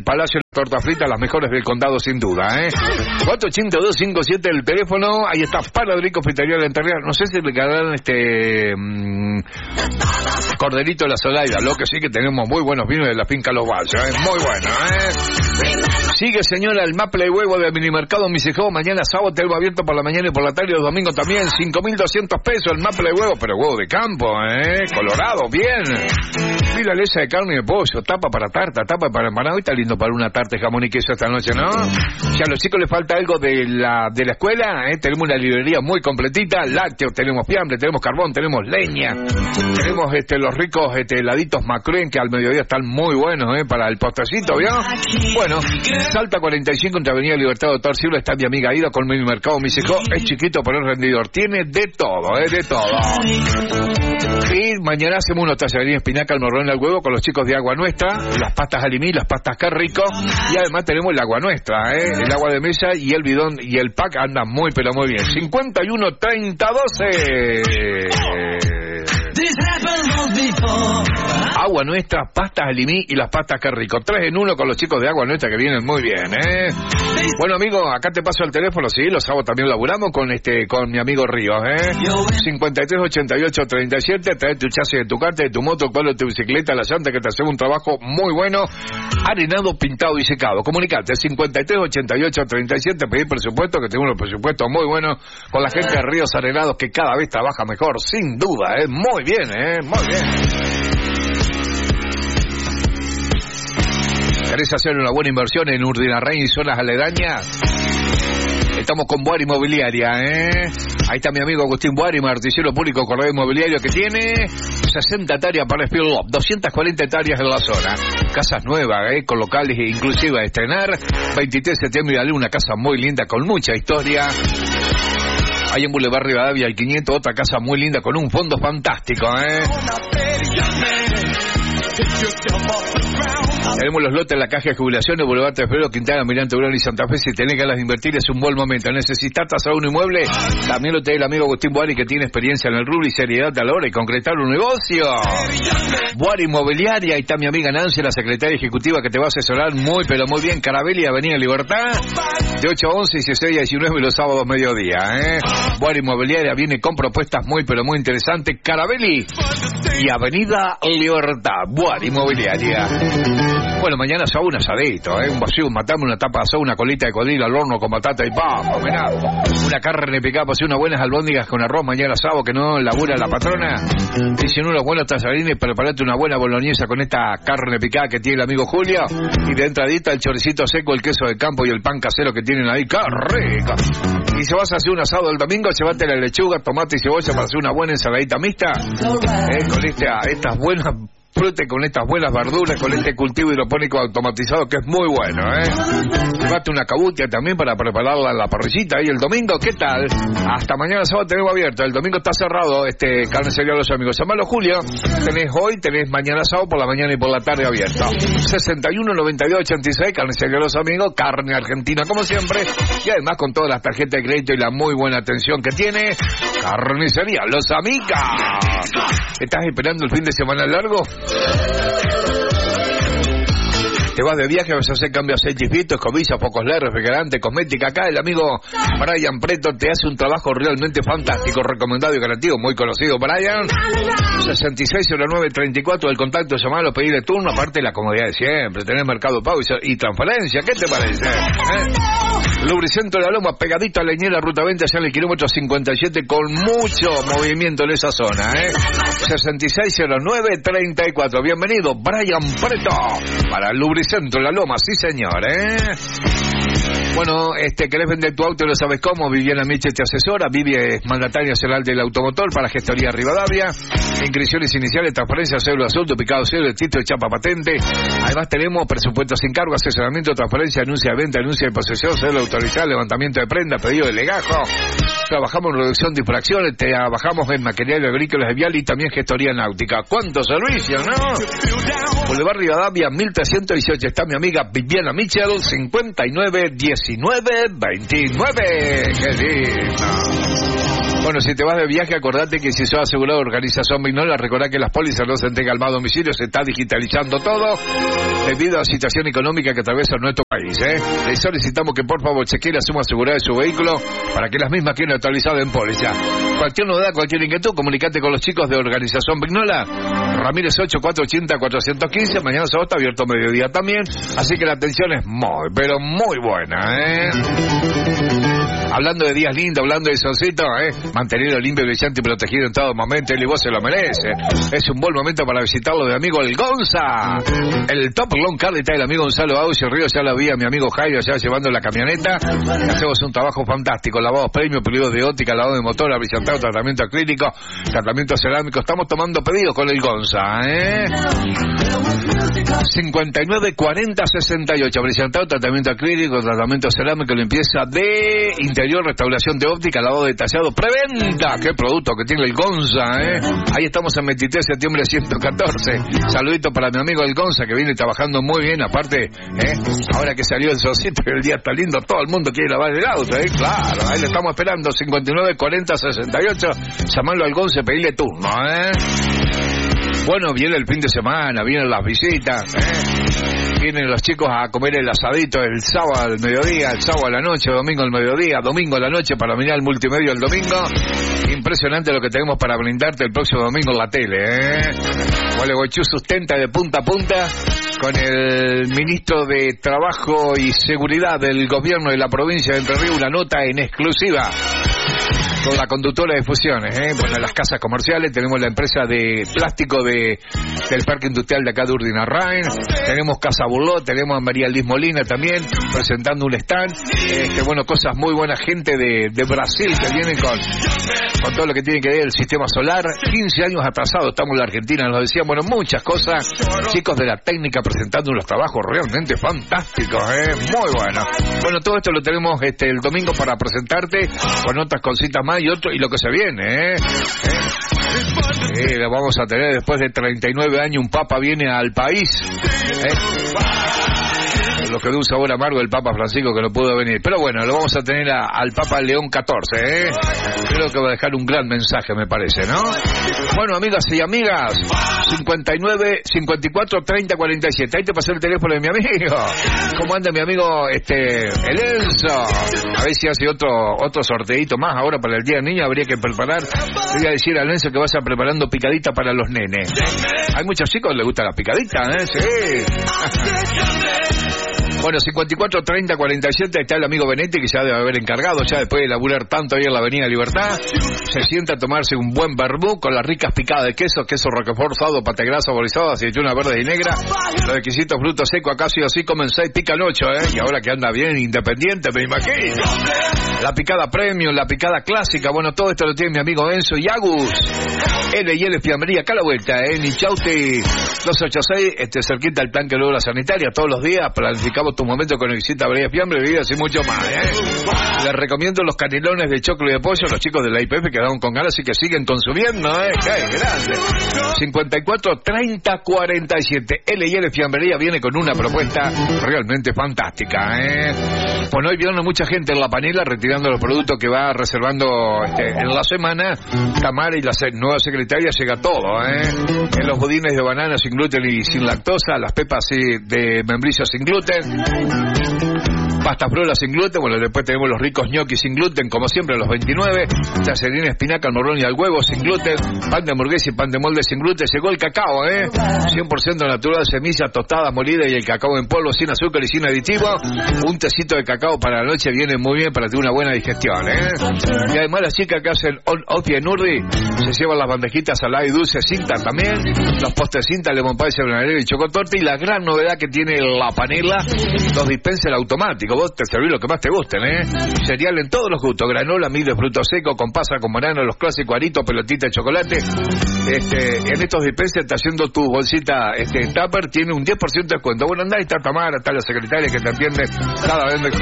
tortas fritas, las mejores del condado sin duda, ¿eh? cuatro ocho dos cinco siete el teléfono, ahí está Panadrico Fritería de la Enterría. No sé si le quedarán este mmm, corderito de la Zoraida, lo que sí que tenemos muy buenos vinos de la finca Los Valles, ¿eh? Muy bueno, ¿eh? Sigue, señora, el maple de huevo del minimercado Misejó, mañana sábado tenemos abierto por la mañana y por la tarde y los domingos también, cinco mil doscientos pesos el maple de huevo, pero huevo de campo, ¿eh? Colorado, bien. Mira la esa de carne y de pollo, tapa para tarta, tapa para empanado, y está lindo para una tarta de jamón y queso esta noche, ¿no? Si a los chicos les falta algo de la de la escuela, ¿eh? Tenemos una librería muy completita, lácteos, tenemos fiambre, tenemos carbón, tenemos leña, tenemos este los ricos este, heladitos Macruen que al mediodía están muy buenos, ¿eh? Para el postrecito, ¿vio? Bueno, Salta cuarenta y cinco entre Avenida Libertad Doctor Silva está mi amiga Ida con mi mercado Misejó, es chiquito pero es rendidor, tiene de todo, ¿eh? De todo. Y mañana hacemos unos tallarines espinaca al morrón al huevo con los chicos de Agua Nuestra, las pastas Alimí, las pastas Qué Rico, y además tenemos el agua nuestra, ¿eh? El agua de mesa y el bidón y el pack andan muy pero muy bien. cincuenta y uno treinta doce Agua Nuestra, pastas Alimí y las pastas Qué Rico. Tres en uno con los chicos de Agua Nuestra que vienen muy bien, ¿eh? Bueno, amigo, acá te paso el teléfono, sí, los sábados también laburamos con este, con mi amigo Ríos, ¿eh? cincuenta y tres ochenta y ocho treinta y siete, trae tu chasis de tu carta, de tu moto, cuadro de tu bicicleta, la llanta, que te hacemos un trabajo muy bueno, arenado, pintado y secado. Comunicate, cincuenta y tres ochenta y ocho treinta y siete, pedir presupuesto, que tenemos unos presupuestos muy buenos con la gente de Ríos Arenados que cada vez trabaja mejor, sin duda, ¿eh? Muy bien, ¿eh? Muy bien. ¿Querés hacer una buena inversión en Urdinarrain y zonas aledañas? Estamos con Boar Inmobiliaria, ¿eh? Ahí está mi amigo Agustín Boar, artillero público corredor inmobiliario, que tiene sesenta hectáreas para Spill Up, doscientas cuarenta hectáreas en la zona. Casas nuevas, ¿eh? Con locales inclusive a estrenar. veintitrés de septiembre de una casa muy linda con mucha historia. Hay en Boulevard Rivadavia el quinientos, otra casa muy linda con un fondo fantástico, ¿eh? Tenemos los lotes en la caja de jubilaciones, Boulevard de Febrero, Quintana, Mirante, Urán y Santa Fe. Si tenés ganas de invertir es un buen momento. Necesitas tasar un inmueble, también lo tiene el amigo Agustín Boari, que tiene experiencia en el rubro y seriedad a la hora de concretar un negocio. Boari Inmobiliaria, ahí está mi amiga Nancy, la secretaria ejecutiva, que te va a asesorar muy pero muy bien. Carabelli, Avenida Libertad, de ocho a once y dieciséis a diecinueve los sábados mediodía, ¿eh? Boari Inmobiliaria viene con propuestas muy pero muy interesantes. Carabelli y Avenida Libertad, Boari Inmobiliaria. Bueno, mañana asado un asadito, ¿eh? Un vacío, un matambre, una tapa de asado, una colita de codrilo al horno con batata y papa, mirá. Una carne picada, pues unas buenas albóndigas con arroz mañana asado, que no labura la patrona. Y sin unos buenos tallarines, preparate una buena boloñesa con esta carne picada que tiene el amigo Julio. Y de entradita el choricito seco, el queso de campo y el pan casero que tienen ahí. ¡Qué rico! Y si vas a hacer un asado el domingo, llévate la lechuga, tomate y cebolla para hacer una buena ensaladita mixta. ¿Eh? Con esta, estas buenas fruta, con estas buenas verduras, con este cultivo hidropónico automatizado que es muy bueno, ¿eh? Llevate una cabutia también para prepararla en la parrillita. Y el domingo, ¿qué tal? Hasta mañana sábado tenemos abierto. El domingo está cerrado este Carnicería Los Amigos. Llamalo Julio. Tenés hoy, tenés mañana sábado por la mañana y por la tarde abierto. sesenta y uno noventa y dos ochenta y seis, Carnicería Los Amigos, carne argentina como siempre. Y además con todas las tarjetas de crédito y la muy buena atención que tiene Carnicería Los Amigos. ¿Estás esperando el fin de semana largo? Te vas de viaje, vas a hacer cambios de aceite, escobillas, focos L E D, refrigerante, cosmética. Acá el amigo Brian Preto te hace un trabajo realmente fantástico, recomendado y garantido, muy conocido. Brian, sesenta y seis cero nueve treinta y cuatro, el contacto, llamalo, pedir de turno, aparte de la comodidad de siempre, tener Mercado Pago y, y transferencia. ¿Qué te parece? ¿Eh? Lubricentro de la Loma, pegadito a Leñera, ruta veinte, allá en el kilómetro cincuenta y siete, con mucho movimiento en esa zona, ¿eh? sesenta y seis cero nueve treinta y cuatro. Bienvenido, Brian Preto, para el Lubricentro de la Loma, sí señor, ¿eh? Bueno, este, ¿querés vender tu auto y no sabes cómo? Viviana Miche te asesora. Vivi es mandataria nacional del automotor para Gestoría Rivadavia. Inscripciones iniciales, transferencia, cédula azul, duplicado cédula, título de chapa patente. Además tenemos presupuesto sin cargo, asesoramiento, transferencia, anuncia de venta, anuncia de posesión, cédula autorizada, levantamiento de prenda, pedido de legajo. Trabajamos en reducción de infracciones, trabajamos en material agrícola de vial y también gestoría náutica. ¿Cuántos servicios, no? Boulevard Rivadavia, mil trescientos dieciocho. Está mi amiga Viviana Mitchell, cincuenta y nueve diecinueve veintinueve. ¡Qué lindo! Bueno, si te vas de viaje, acordate que si sos asegurado de Organización Vignola, recordá que las pólizas no se entregan al más domicilio, se está digitalizando todo debido a la situación económica que atraviesa nuestro país, ¿eh? Le solicitamos que por favor chequee la suma asegurada de su vehículo para que las mismas queden actualizadas en póliza. Cualquier novedad, cualquier inquietud, comunicate con los chicos de Organización Vignola. Ramírez ocho cuatro ocho cero cuatrocientos quince, mañana sábado está abierto mediodía también, así que la atención es muy, pero muy buena, ¿eh? Hablando de días lindos, hablando de solcito, ¿eh? Mantenerlo limpio, brillante y protegido en todo momento, él y vos se lo merece. Es un buen momento para visitarlo de amigo el Gonza. El Top Long Car está el amigo Gonzalo Aucio Río, ya lo vi a mi amigo Jairo ya llevando la camioneta. Hacemos un trabajo fantástico, lavados premium, pedidos de óptica, lavado de motor, brillantado, tratamiento acrílico, tratamiento cerámico. Estamos tomando pedidos con el Gonza, ¿eh? cincuenta y nueve cuarenta sesenta y ocho, brillantado, tratamiento acrílico, tratamiento cerámico, limpieza de interior, restauración de óptica, lavado detallado, preventa. Qué producto que tiene el Gonza, ¿eh? Ahí estamos en veintitrés de septiembre ciento catorce. Saludito para mi amigo el Gonza, que viene trabajando muy bien, aparte, ¿eh? Ahora que salió el solcito y el día está lindo, todo el mundo quiere lavar el auto, ¿eh? Claro, ahí le estamos esperando, cincuenta y nueve cuarenta sesenta y ocho, llamarlo al Gonza y pedirle turno, ¿eh? Bueno, viene el fin de semana, vienen las visitas, ¿eh? Vienen los chicos a comer el asadito el sábado al mediodía, el sábado a la noche, domingo al mediodía, domingo a la noche para mirar el multimedia el domingo. Impresionante lo que tenemos para brindarte el próximo domingo en la tele, ¿eh? Gualeguaychú sustenta de punta a punta con el ministro de Trabajo y Seguridad del gobierno de la provincia de Entre Ríos, una nota en exclusiva con la conductora de fusiones, ¿eh? Bueno, las casas comerciales, tenemos la empresa de plástico de del Parque Industrial de acá de Urdinarrain, tenemos Casa Burló, tenemos a María Liz Molina también presentando un stand, este, bueno, cosas muy buenas, gente de, de Brasil que vienen con, con todo lo que tiene que ver el sistema solar, quince años atrasados estamos en la Argentina, nos decían, bueno, muchas cosas, chicos de la técnica presentando unos trabajos realmente fantásticos, ¿eh? Muy bueno. Bueno, todo esto lo tenemos este el domingo para presentarte con otras cositas más y otro y lo que se viene, ¿eh? ¿Eh? Eh, lo vamos a tener después de treinta y nueve años, un papa viene al país, ¿eh? Lo que de un sabor amargo el Papa Francisco que no pudo venir, pero bueno, lo vamos a tener a, al Papa León catorce, ¿eh? Creo que va a dejar un gran mensaje, me parece, ¿no? Bueno, amigas y amigas, cincuenta y nueve, cincuenta y cuatro, treinta, cuarenta y siete, ahí te pasé el teléfono de mi amigo. ¿Cómo anda mi amigo, este, el Enzo? A ver si hace otro, otro sorteito más ahora para el Día del Niño, habría que preparar. Le voy a decir al Enzo que vaya preparando picadita para los nenes. Hay muchos chicos que les gusta la picadita, ¿eh? Sí. Bueno, cincuenta y cuatro, treinta, cuarenta y siete, está el amigo Benetti, que ya debe haber encargado, ya después de laburar tanto ahí en la Avenida Libertad, se sienta a tomarse un buen vermú con las ricas picadas de queso, queso roquefort, sado, pate grasa, saborizado, aceituna verde y negra, los requisitos frutos secos, acá sí o sí comen seis, pican ocho, ¿eh? Y ahora que anda bien independiente, me imagino. La picada premium, la picada clásica, bueno, todo esto lo tiene mi amigo Enzo y Agus. L y L Fiambrería, acá a la vuelta, ¿eh? Nichauti dos ochenta y seis, este, cerquita del plan que luego la sanitaria, todos los días, planificamos tu momento con visita a Brea Fiambre, bebidas y mucho más, ¿eh? Les recomiendo los canelones de choclo y de pollo, los chicos de la I P F quedaron con ganas y que siguen consumiendo, ¿eh? ¡Qué grande! cincuenta y cuatro, treinta, cuarenta y siete, L y L Fiambrería viene con una propuesta realmente fantástica, ¿eh? Bueno, hoy vieron mucha gente en la panela retirando los productos que va reservando este, en la semana. Tamara y la nueva secretaria llega todo, ¿eh? En los budines de banana sin gluten y sin lactosa, las pepas de membrillo sin gluten, pasta frola sin gluten, bueno, después tenemos los ricos ñoquis sin gluten, como siempre, los veintinueve, tallarines, espinaca, al morrón y al huevo sin gluten, pan de hamburguesa y pan de molde sin gluten, llegó el cacao, ¿eh? cien por ciento natural, semillas tostadas, molida y el cacao en polvo, sin azúcar y sin aditivo, un tecito de cacao para la noche viene muy bien para tener una buena digestión, ¿eh? Y además las chicas que hacen on-off y en Urdi, se llevan las bandejitas saladas y dulces cinta también, los postres cinta, lemon pie, cebranero y chocotorte, y la gran novedad que tiene la panela, los dispensers automáticos. Vos te servís lo que más te gusten, ¿eh? Cereal en todos los gustos, granola, mil de frutos secos, con pasa, con banano, los clásicos aritos, pelotita de chocolate. Este, en estos dispensers está haciendo tu bolsita este, tupper, tiene un diez por ciento de descuento. Bueno, andá y está Tamara, está la secretaria que te atiende cada vez mejor.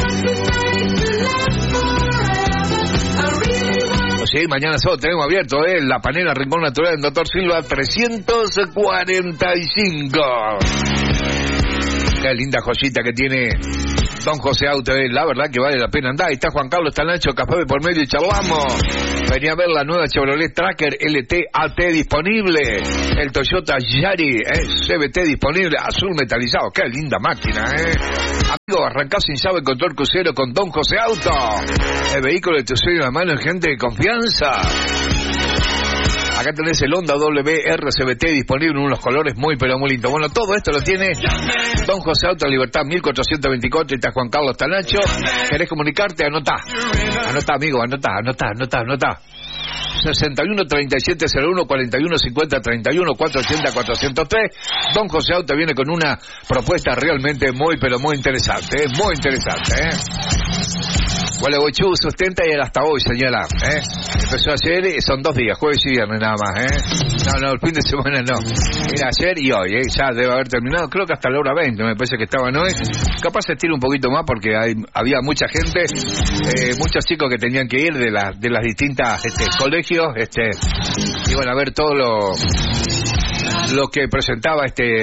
Sí, mañana sábado tenemos abierto, ¿eh? La panela Rincón Natural en Doctor Silva trescientos cuarenta y cinco. Qué linda joyita que tiene Don José Auto, eh, la verdad que vale la pena andar. Ahí está Juan Carlos Tanacho, café de por medio y charlamos. Venía a ver la nueva Chevrolet Tracker L T A T disponible. El Toyota Yari eh, C V T disponible, azul metalizado. Qué linda máquina, eh. Amigo, arrancá sin llave con control crucero con Don José Auto. El vehículo de tu sueño en la mano, gente de confianza. Acá tenés el Honda W R C V T disponible en unos colores muy pero muy lindos. Bueno, todo esto lo tiene Don José Auto, Libertad mil cuatrocientos veinticuatro, y está Juan Carlos Tanacho. ¿Querés comunicarte? Anotá. Anotá, amigo, anotá, anotá, anotá, anotá. sesenta y uno, treinta y siete, cero uno, cuarenta y uno, cincuenta, treinta y uno, cuatrocientos ochenta, cuatrocientos tres. Don José Auto viene con una propuesta realmente muy pero muy interesante, ¿eh? Muy interesante, ¿eh? Gualeguaychú sustenta y hasta hoy, señala, ¿eh? Empezó ayer, son dos días, jueves y viernes nada más, ¿eh? No, no, el fin de semana no. Era ayer y hoy, ¿eh? Ya debe haber terminado, creo que hasta la hora veinte, me parece que estaban hoy. Capaz se estira un poquito más porque hay, había mucha gente, eh, muchos chicos que tenían que ir de, la, de las distintas este, colegios, este, iban a ver todo lo, lo que presentaba este...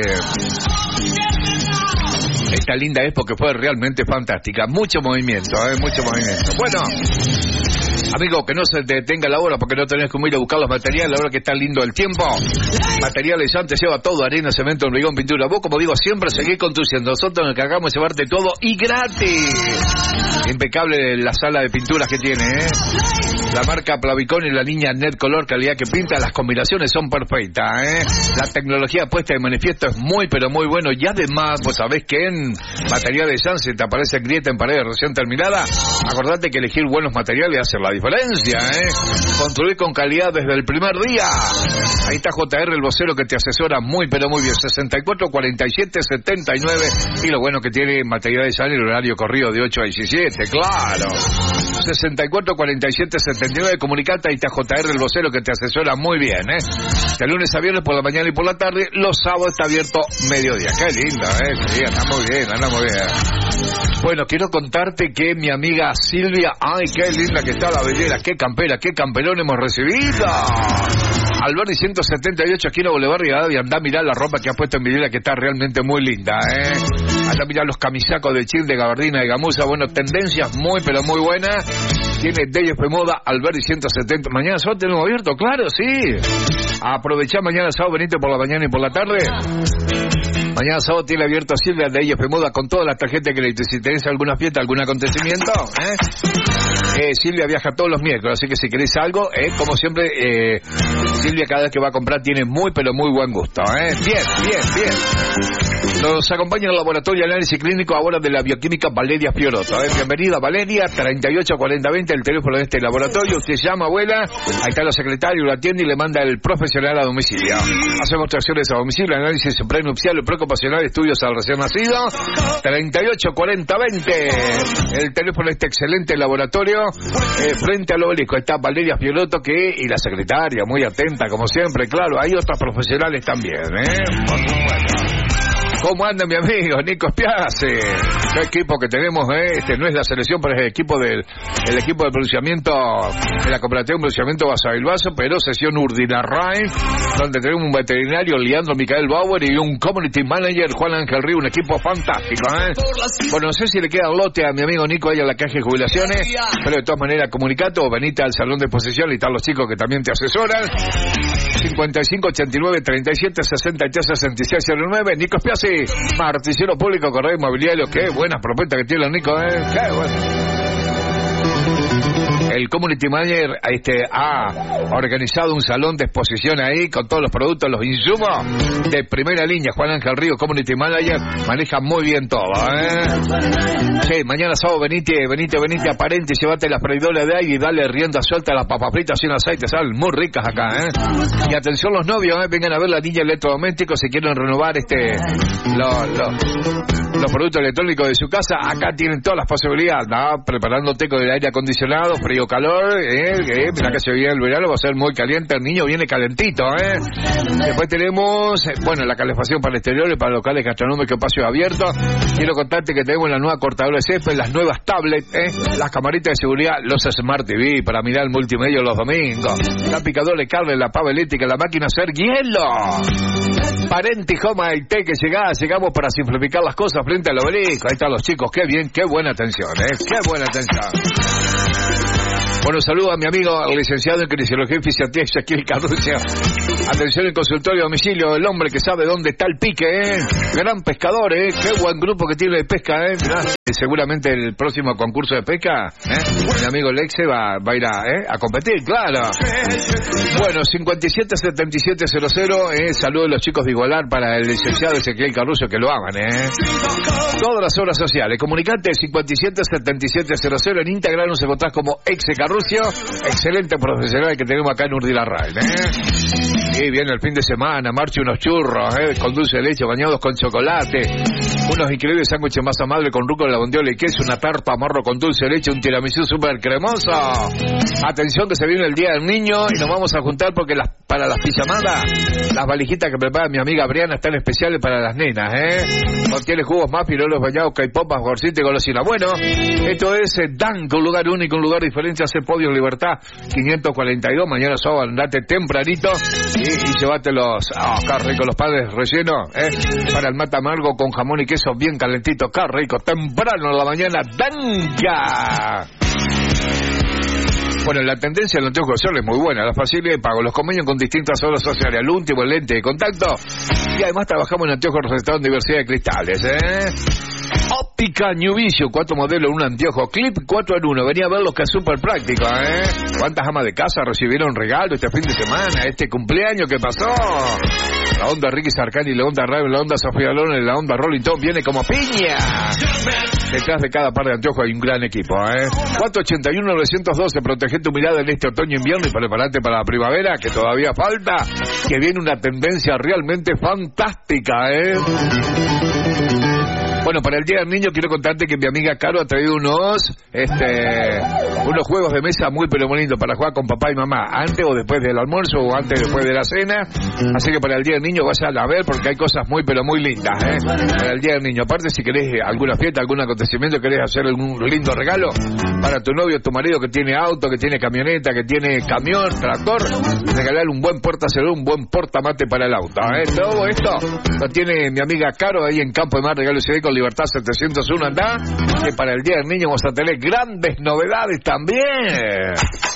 esta linda época, fue realmente fantástica. Mucho movimiento, ¿eh? Mucho movimiento. Bueno, amigo, que no se te detenga la hora porque no tenés como ir a buscar los materiales, ahora que está lindo el tiempo. Materiales antes lleva todo, arena, cemento, hormigón, pintura. Vos, como digo, siempre seguís conduciendo. Nosotros nos encargamos de llevarte todo y gratis. Impecable la sala de pinturas que tiene, ¿eh? La marca Plavicón y la línea Net Color, calidad que pinta, las combinaciones son perfectas, ¿eh? La tecnología puesta de manifiesto es muy, pero muy bueno. Y además, vos sabés que en materiales Janssen te aparece grieta en pared recién terminada. Acordate que elegir buenos materiales hace la diferencia, ¿eh? Construir con calidad desde el primer día. Ahí está J R, el vocero que te asesora muy, pero muy bien. sesenta y cuatro, cuarenta y siete, setenta y nueve. Y lo bueno que tiene materiales Janssen, el horario corrido de ocho a diecisiete, claro. sesenta y cuatro, cuarenta y siete, setenta y nueve. Comunicate, ahí está J R, el vocero que te asesora muy bien, ¿eh? De lunes a viernes por la mañana y por la tarde. Los sábados está abierto mediodía. Qué lindo, ¿eh? Sí, anda muy bien, anda muy bien. Bueno, quiero contarte que mi amiga Silvia, ay, qué linda que está la bellera, qué campera, qué camperón hemos recibido. Alberdi ciento setenta y ocho, aquí en Boulevard y anda a mirar la ropa que ha puesto en Videla, que está realmente muy linda, ¿eh? Anda a mirar los camisacos de chill, de gabardina, de gamuza, bueno, tendencias muy, pero muy buenas. Tiene D F Moda, Alberdi ciento setenta. Mañana sábado tenemos abierto, claro, sí. Aprovechá mañana sábado, venite por la mañana y por la tarde. Mañana sábado tiene abierto Silvia de I F Moda con todas las tarjetas de crédito. Si tenés alguna fiesta, algún acontecimiento, ¿eh? Eh, Silvia viaja todos los miércoles, así que si querés algo, eh, como siempre, eh, Silvia cada vez que va a comprar tiene muy, pero muy buen gusto, ¿eh? Bien, bien, bien. Nos acompaña el laboratorio de análisis clínico ahora de la bioquímica Valeria Fiorotto, ¿eh? Bienvenida, Valeria, treinta y ocho, cuarenta, veinte, el teléfono de este laboratorio. Usted llama, abuela, ahí está la secretaria, lo atiende y le manda el profesional a domicilio. Hacemos tracciones a domicilio, análisis prenupcial, preocupacional, estudios al recién nacido. treinta y ocho, cuarenta, veinte, el teléfono de este excelente laboratorio, eh, frente al obelisco. Está Valeria Fiorotto, que, y la secretaria, muy atenta, como siempre, claro, hay otros profesionales también, ¿eh? Por supuesto. ¿Cómo anda mi amigo Nico Spiazzi? Qué equipo que tenemos, ¿eh? Este no es la selección, pero es el equipo del el equipo de pronunciamiento de la cooperativa de pronunciamiento Basavilbaso, pero sesión Urdinarrain, donde tenemos un veterinario Leandro Micael Bauer y un community manager Juan Ángel Río, un equipo fantástico, ¿eh? Bueno, no sé si le queda un lote a mi amigo Nico ahí en la caja de jubilaciones, pero de todas maneras comunicate o venite al salón de posesión y están los chicos que también te asesoran. cincuenta y cinco, ochenta y nueve, treinta y siete, sesenta y tres, sesenta y seis, cero nueve. Nico Spiazzi, marticero público, correo inmobiliario. Qué buena propuesta que tiene el Nico, ¿eh? Qué bueno. El community manager este, ha organizado un salón de exposición ahí con todos los productos, los insumos de primera línea. Juan Ángel Río, community manager, maneja muy bien todo, ¿eh? Sí, mañana sábado venite, venite, venite aparente, llévate las freidoras de aire y dale rienda suelta a las papas fritas sin aceite, salen muy ricas acá, ¿eh? Y atención los novios, ¿eh? Vengan a ver la línea electrodomésticos si quieren renovar este los, los, los productos electrónicos de su casa. Acá tienen todas las posibilidades, ¿no? Preparándote con el aire acondicionado, frío, calor, eh, eh, mira que se viene el verano, va a ser muy caliente, el niño viene calentito, eh. Después tenemos, eh, bueno, la calefacción para exteriores, para locales gastronómicos, espacios abiertos. Quiero contarte que tenemos la nueva cortadora de césped, las nuevas tablets, eh, las camaritas de seguridad, los Smart T V para mirar el multimedia los domingos, la picadora de carne, la pava eléctrica, la máquina a hacer hielo. Parenti Home I T que llegás, llegamos para simplificar las cosas frente al obelisco. Ahí están los chicos, qué bien, qué buena atención, ¿eh? Qué buena atención. Bueno, saludo a mi amigo, el licenciado en Kinesiología y Fisiatría, aquí el Carrucio. Atención en consultorio a domicilio, el hombre que sabe dónde está el pique, ¿eh? Gran pescador, ¿eh? Qué buen grupo que tiene de pesca, ¿eh? Mirá, seguramente el próximo concurso de pesca, ¿eh? Mi amigo Lexe va, va a ir a, ¿eh? a competir, claro. Bueno, cincuenta y siete setenta y siete cero cero, ¿eh? Saludo a los chicos de Igualar para el licenciado Ezequiel Carrucio, que lo aman, ¿eh? Todas las obras sociales, comunicate cincuenta y siete setenta y siete cero cero, en Instagram nos encontrás como Exe Carrucio, excelente profesional que tenemos acá en Urdilarrain, ¿eh? Y viene el fin de semana, marcha unos churros, ¿eh? Con dulce de leche, bañados con chocolate, unos increíbles sándwiches de masa madre con rúcula, bondiola y queso, una tarta marro con dulce de leche, un tiramisú súper cremoso. Atención que se viene el Día del Niño y nos vamos a juntar porque las, para las pijamadas, las valijitas que prepara mi amiga Briana están especiales para las nenas, ¿eh? Contiene jugos más, pirolos bañados, caipopas, gorcita y golosina. Bueno, esto es eh, Danco, un lugar único, un lugar diferente, hace Podio Libertad quinientos cuarenta y dos, mañana sábado andate tempranito y, y llévate los, ah, oh, qué rico, los padres rellenos, ¿eh? Para el mata amargo con jamón y queso bien calentito, qué rico, temprano en la mañana, Danca. Bueno, la tendencia del anteojo social es muy buena, la facilidad de pago, los convenios con distintas obras sociales, el último, el lente de contacto, y además trabajamos en anteojos registrados en diversidad de cristales, ¿eh? Óptica New Vision, cuatro modelos, un anteojo Clip cuatro en uno, venía a ver los que es súper práctico, ¿eh? ¿Cuántas amas de casa recibieron regalo este fin de semana, este cumpleaños que pasó? La onda Ricky Sarkani, la onda Raven, la onda Sofía Loren, la onda Rolling Stone, viene como piña. Detrás de cada par de anteojos hay un gran equipo, ¿eh? cuatro ochenta y uno novecientos doce, protege tu mirada en este otoño-invierno y preparate para la primavera, que todavía falta, que viene una tendencia realmente fantástica, ¿eh? Bueno, para el Día del Niño quiero contarte que mi amiga Caro ha traído unos este unos juegos de mesa muy pero muy lindos para jugar con papá y mamá, antes o después del almuerzo o antes o después de la cena. Así que para el Día del Niño vayan a ver porque hay cosas muy pero muy lindas, ¿eh? Para el Día del Niño. Aparte, si querés alguna fiesta, algún acontecimiento, querés hacer un lindo regalo para tu novio, tu marido que tiene auto, que tiene camioneta, que tiene camión, tractor, regalarle un buen portacelular, un buen portamate para el auto, ¿eh? Todo esto lo tiene mi amiga Caro ahí en Campo de Mar, Regalo C D con Libertad setecientos uno, andá, que para el Día del Niño vamos a tener grandes novedades también.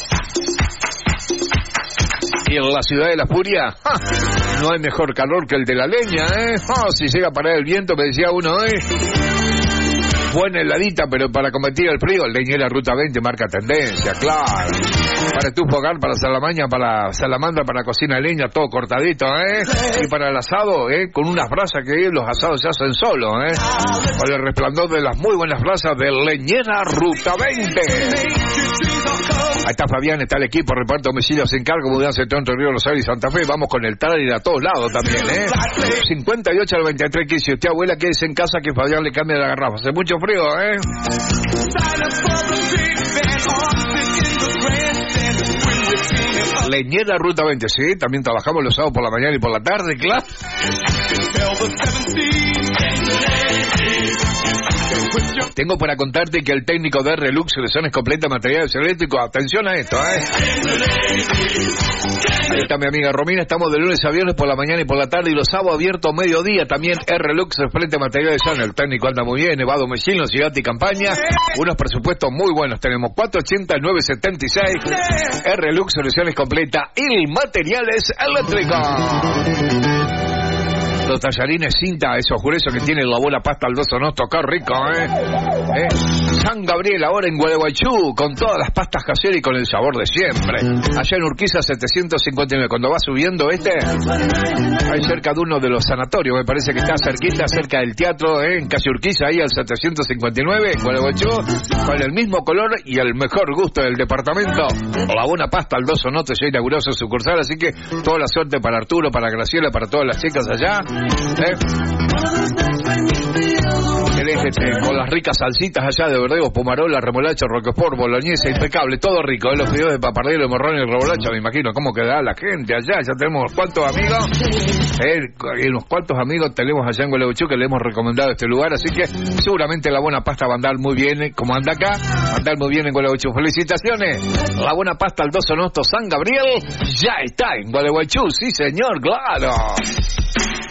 Y en la ciudad de la furia, ¡ja!, no hay mejor calor que el de la leña, ¿eh? Oh, si llega a parar el viento, me decía uno, ¿eh? Buena heladita, pero para combatir el frío, Leñera Ruta veinte marca tendencia, claro. Para tu hogar, para Salamaña, para Salamandra, para cocina de leña, todo cortadito, ¿eh? Y para el asado, ¿eh? Con unas brasas que los asados se hacen solo, ¿eh? Con el resplandor de las muy buenas brasas de Leñera Ruta veinte. Ahí está Fabián, está el equipo, reparto domicilios sin cargo, mudanza de Entre Río, Rosario y Santa Fe. Vamos con el trailer a todos lados también, ¿eh? cincuenta y ocho al veintitrés quince. Usted, abuela, quédese en casa que Fabián le cambia la garrafa. Hace mucho frío, ¿eh? Leñera Ruta veinte, sí, también trabajamos los sábados por la mañana y por la tarde, claro. Tengo para contarte que el técnico de R-Lux Soluciones Completas Materiales Eléctricos, atención a esto, ¿eh? Ahí está mi amiga Romina, estamos de lunes a viernes por la mañana y por la tarde y los sábados abiertos mediodía, también R-Lux Frente a Materiales San, el técnico anda muy bien, Nevado Mechino, Ciudad y Campaña, unos presupuestos muy buenos, tenemos cuatro ochenta nueve setenta y seis, R-Lux Soluciones Completas y Materiales Eléctricos. Los tallarines cinta, esos gruesos que tiene la bola pasta al doso, no toca rico, ¿eh? ¿eh? San Gabriel ahora en Gualeguaychú, con todas las pastas caseras y con el sabor de siempre. Allá en Urquiza setecientos cincuenta y nueve, cuando va subiendo este, ahí cerca de uno de los sanatorios, me parece que está cerquita, cerca del teatro, ¿eh? En calle Urquiza, ahí al setecientos cincuenta y nueve, Gualeguaychú, con el mismo color y el mejor gusto del departamento. La buena pasta al doso no te ya inauguró su sucursal, así que toda la suerte para Arturo, para Graciela, para todas las chicas allá. ¿Eh? Este, con las ricas salsitas allá de verdeo, pomarola, remolacha, roquefort, boloñesa, impecable, todo rico, ¿eh? Los fideos de papadero, morrón y remolacha, me imagino cómo quedará la gente allá. Ya tenemos cuántos amigos, ¿eh? Y unos cuantos amigos tenemos allá en Gualeguaychú que le hemos recomendado este lugar, así que seguramente la buena pasta va a andar muy bien, ¿eh? Como anda acá, va a andar muy bien en Gualeguaychú. Felicitaciones, la buena pasta al doso Nosto San Gabriel ya está en Gualeguaychú, sí señor, claro.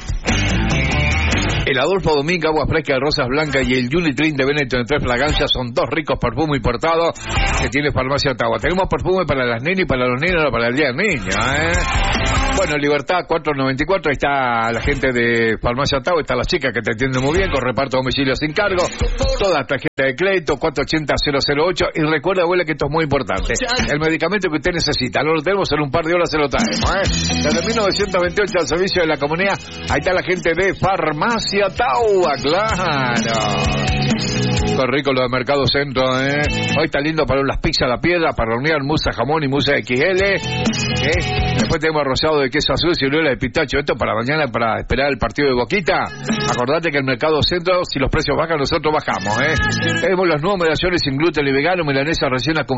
El Adolfo Domingo, agua fresca de rosas blancas y el Unitrin de Benetton de tres fragancias son dos ricos perfumes importados que tiene Farmacia Ottawa. Tenemos perfume para las nenas y para los niños, para el día del niño, ¿eh? Bueno, Libertad cuatro noventa y cuatro, ahí está la gente de Farmacia Ottawa, está la chica que te atiende muy bien, con reparto a domicilio sin cargo, toda tarjeta de crédito, cuatro ochenta cero cero ocho, y recuerda, abuela, que esto es muy importante. El medicamento que usted necesita, no lo tenemos, en un par de horas se lo traemos, ¿eh? Desde mil novecientos veintiocho al servicio de la comunidad, ahí está la gente de Farmacia Ottawa, claro. Qué rico lo de Mercado Centro, ¿eh? Hoy está lindo para las pizzas a la piedra, para hornear musa jamón y musa X L, ¿eh? Después tenemos rosado de queso azul, ciruela de pistacho. Esto para mañana, para esperar el partido de Boquita. Acordate que el Mercado Centro, si los precios bajan, nosotros bajamos, ¿eh? Tenemos los nuevos medallones sin gluten y vegano, milanesa rellena con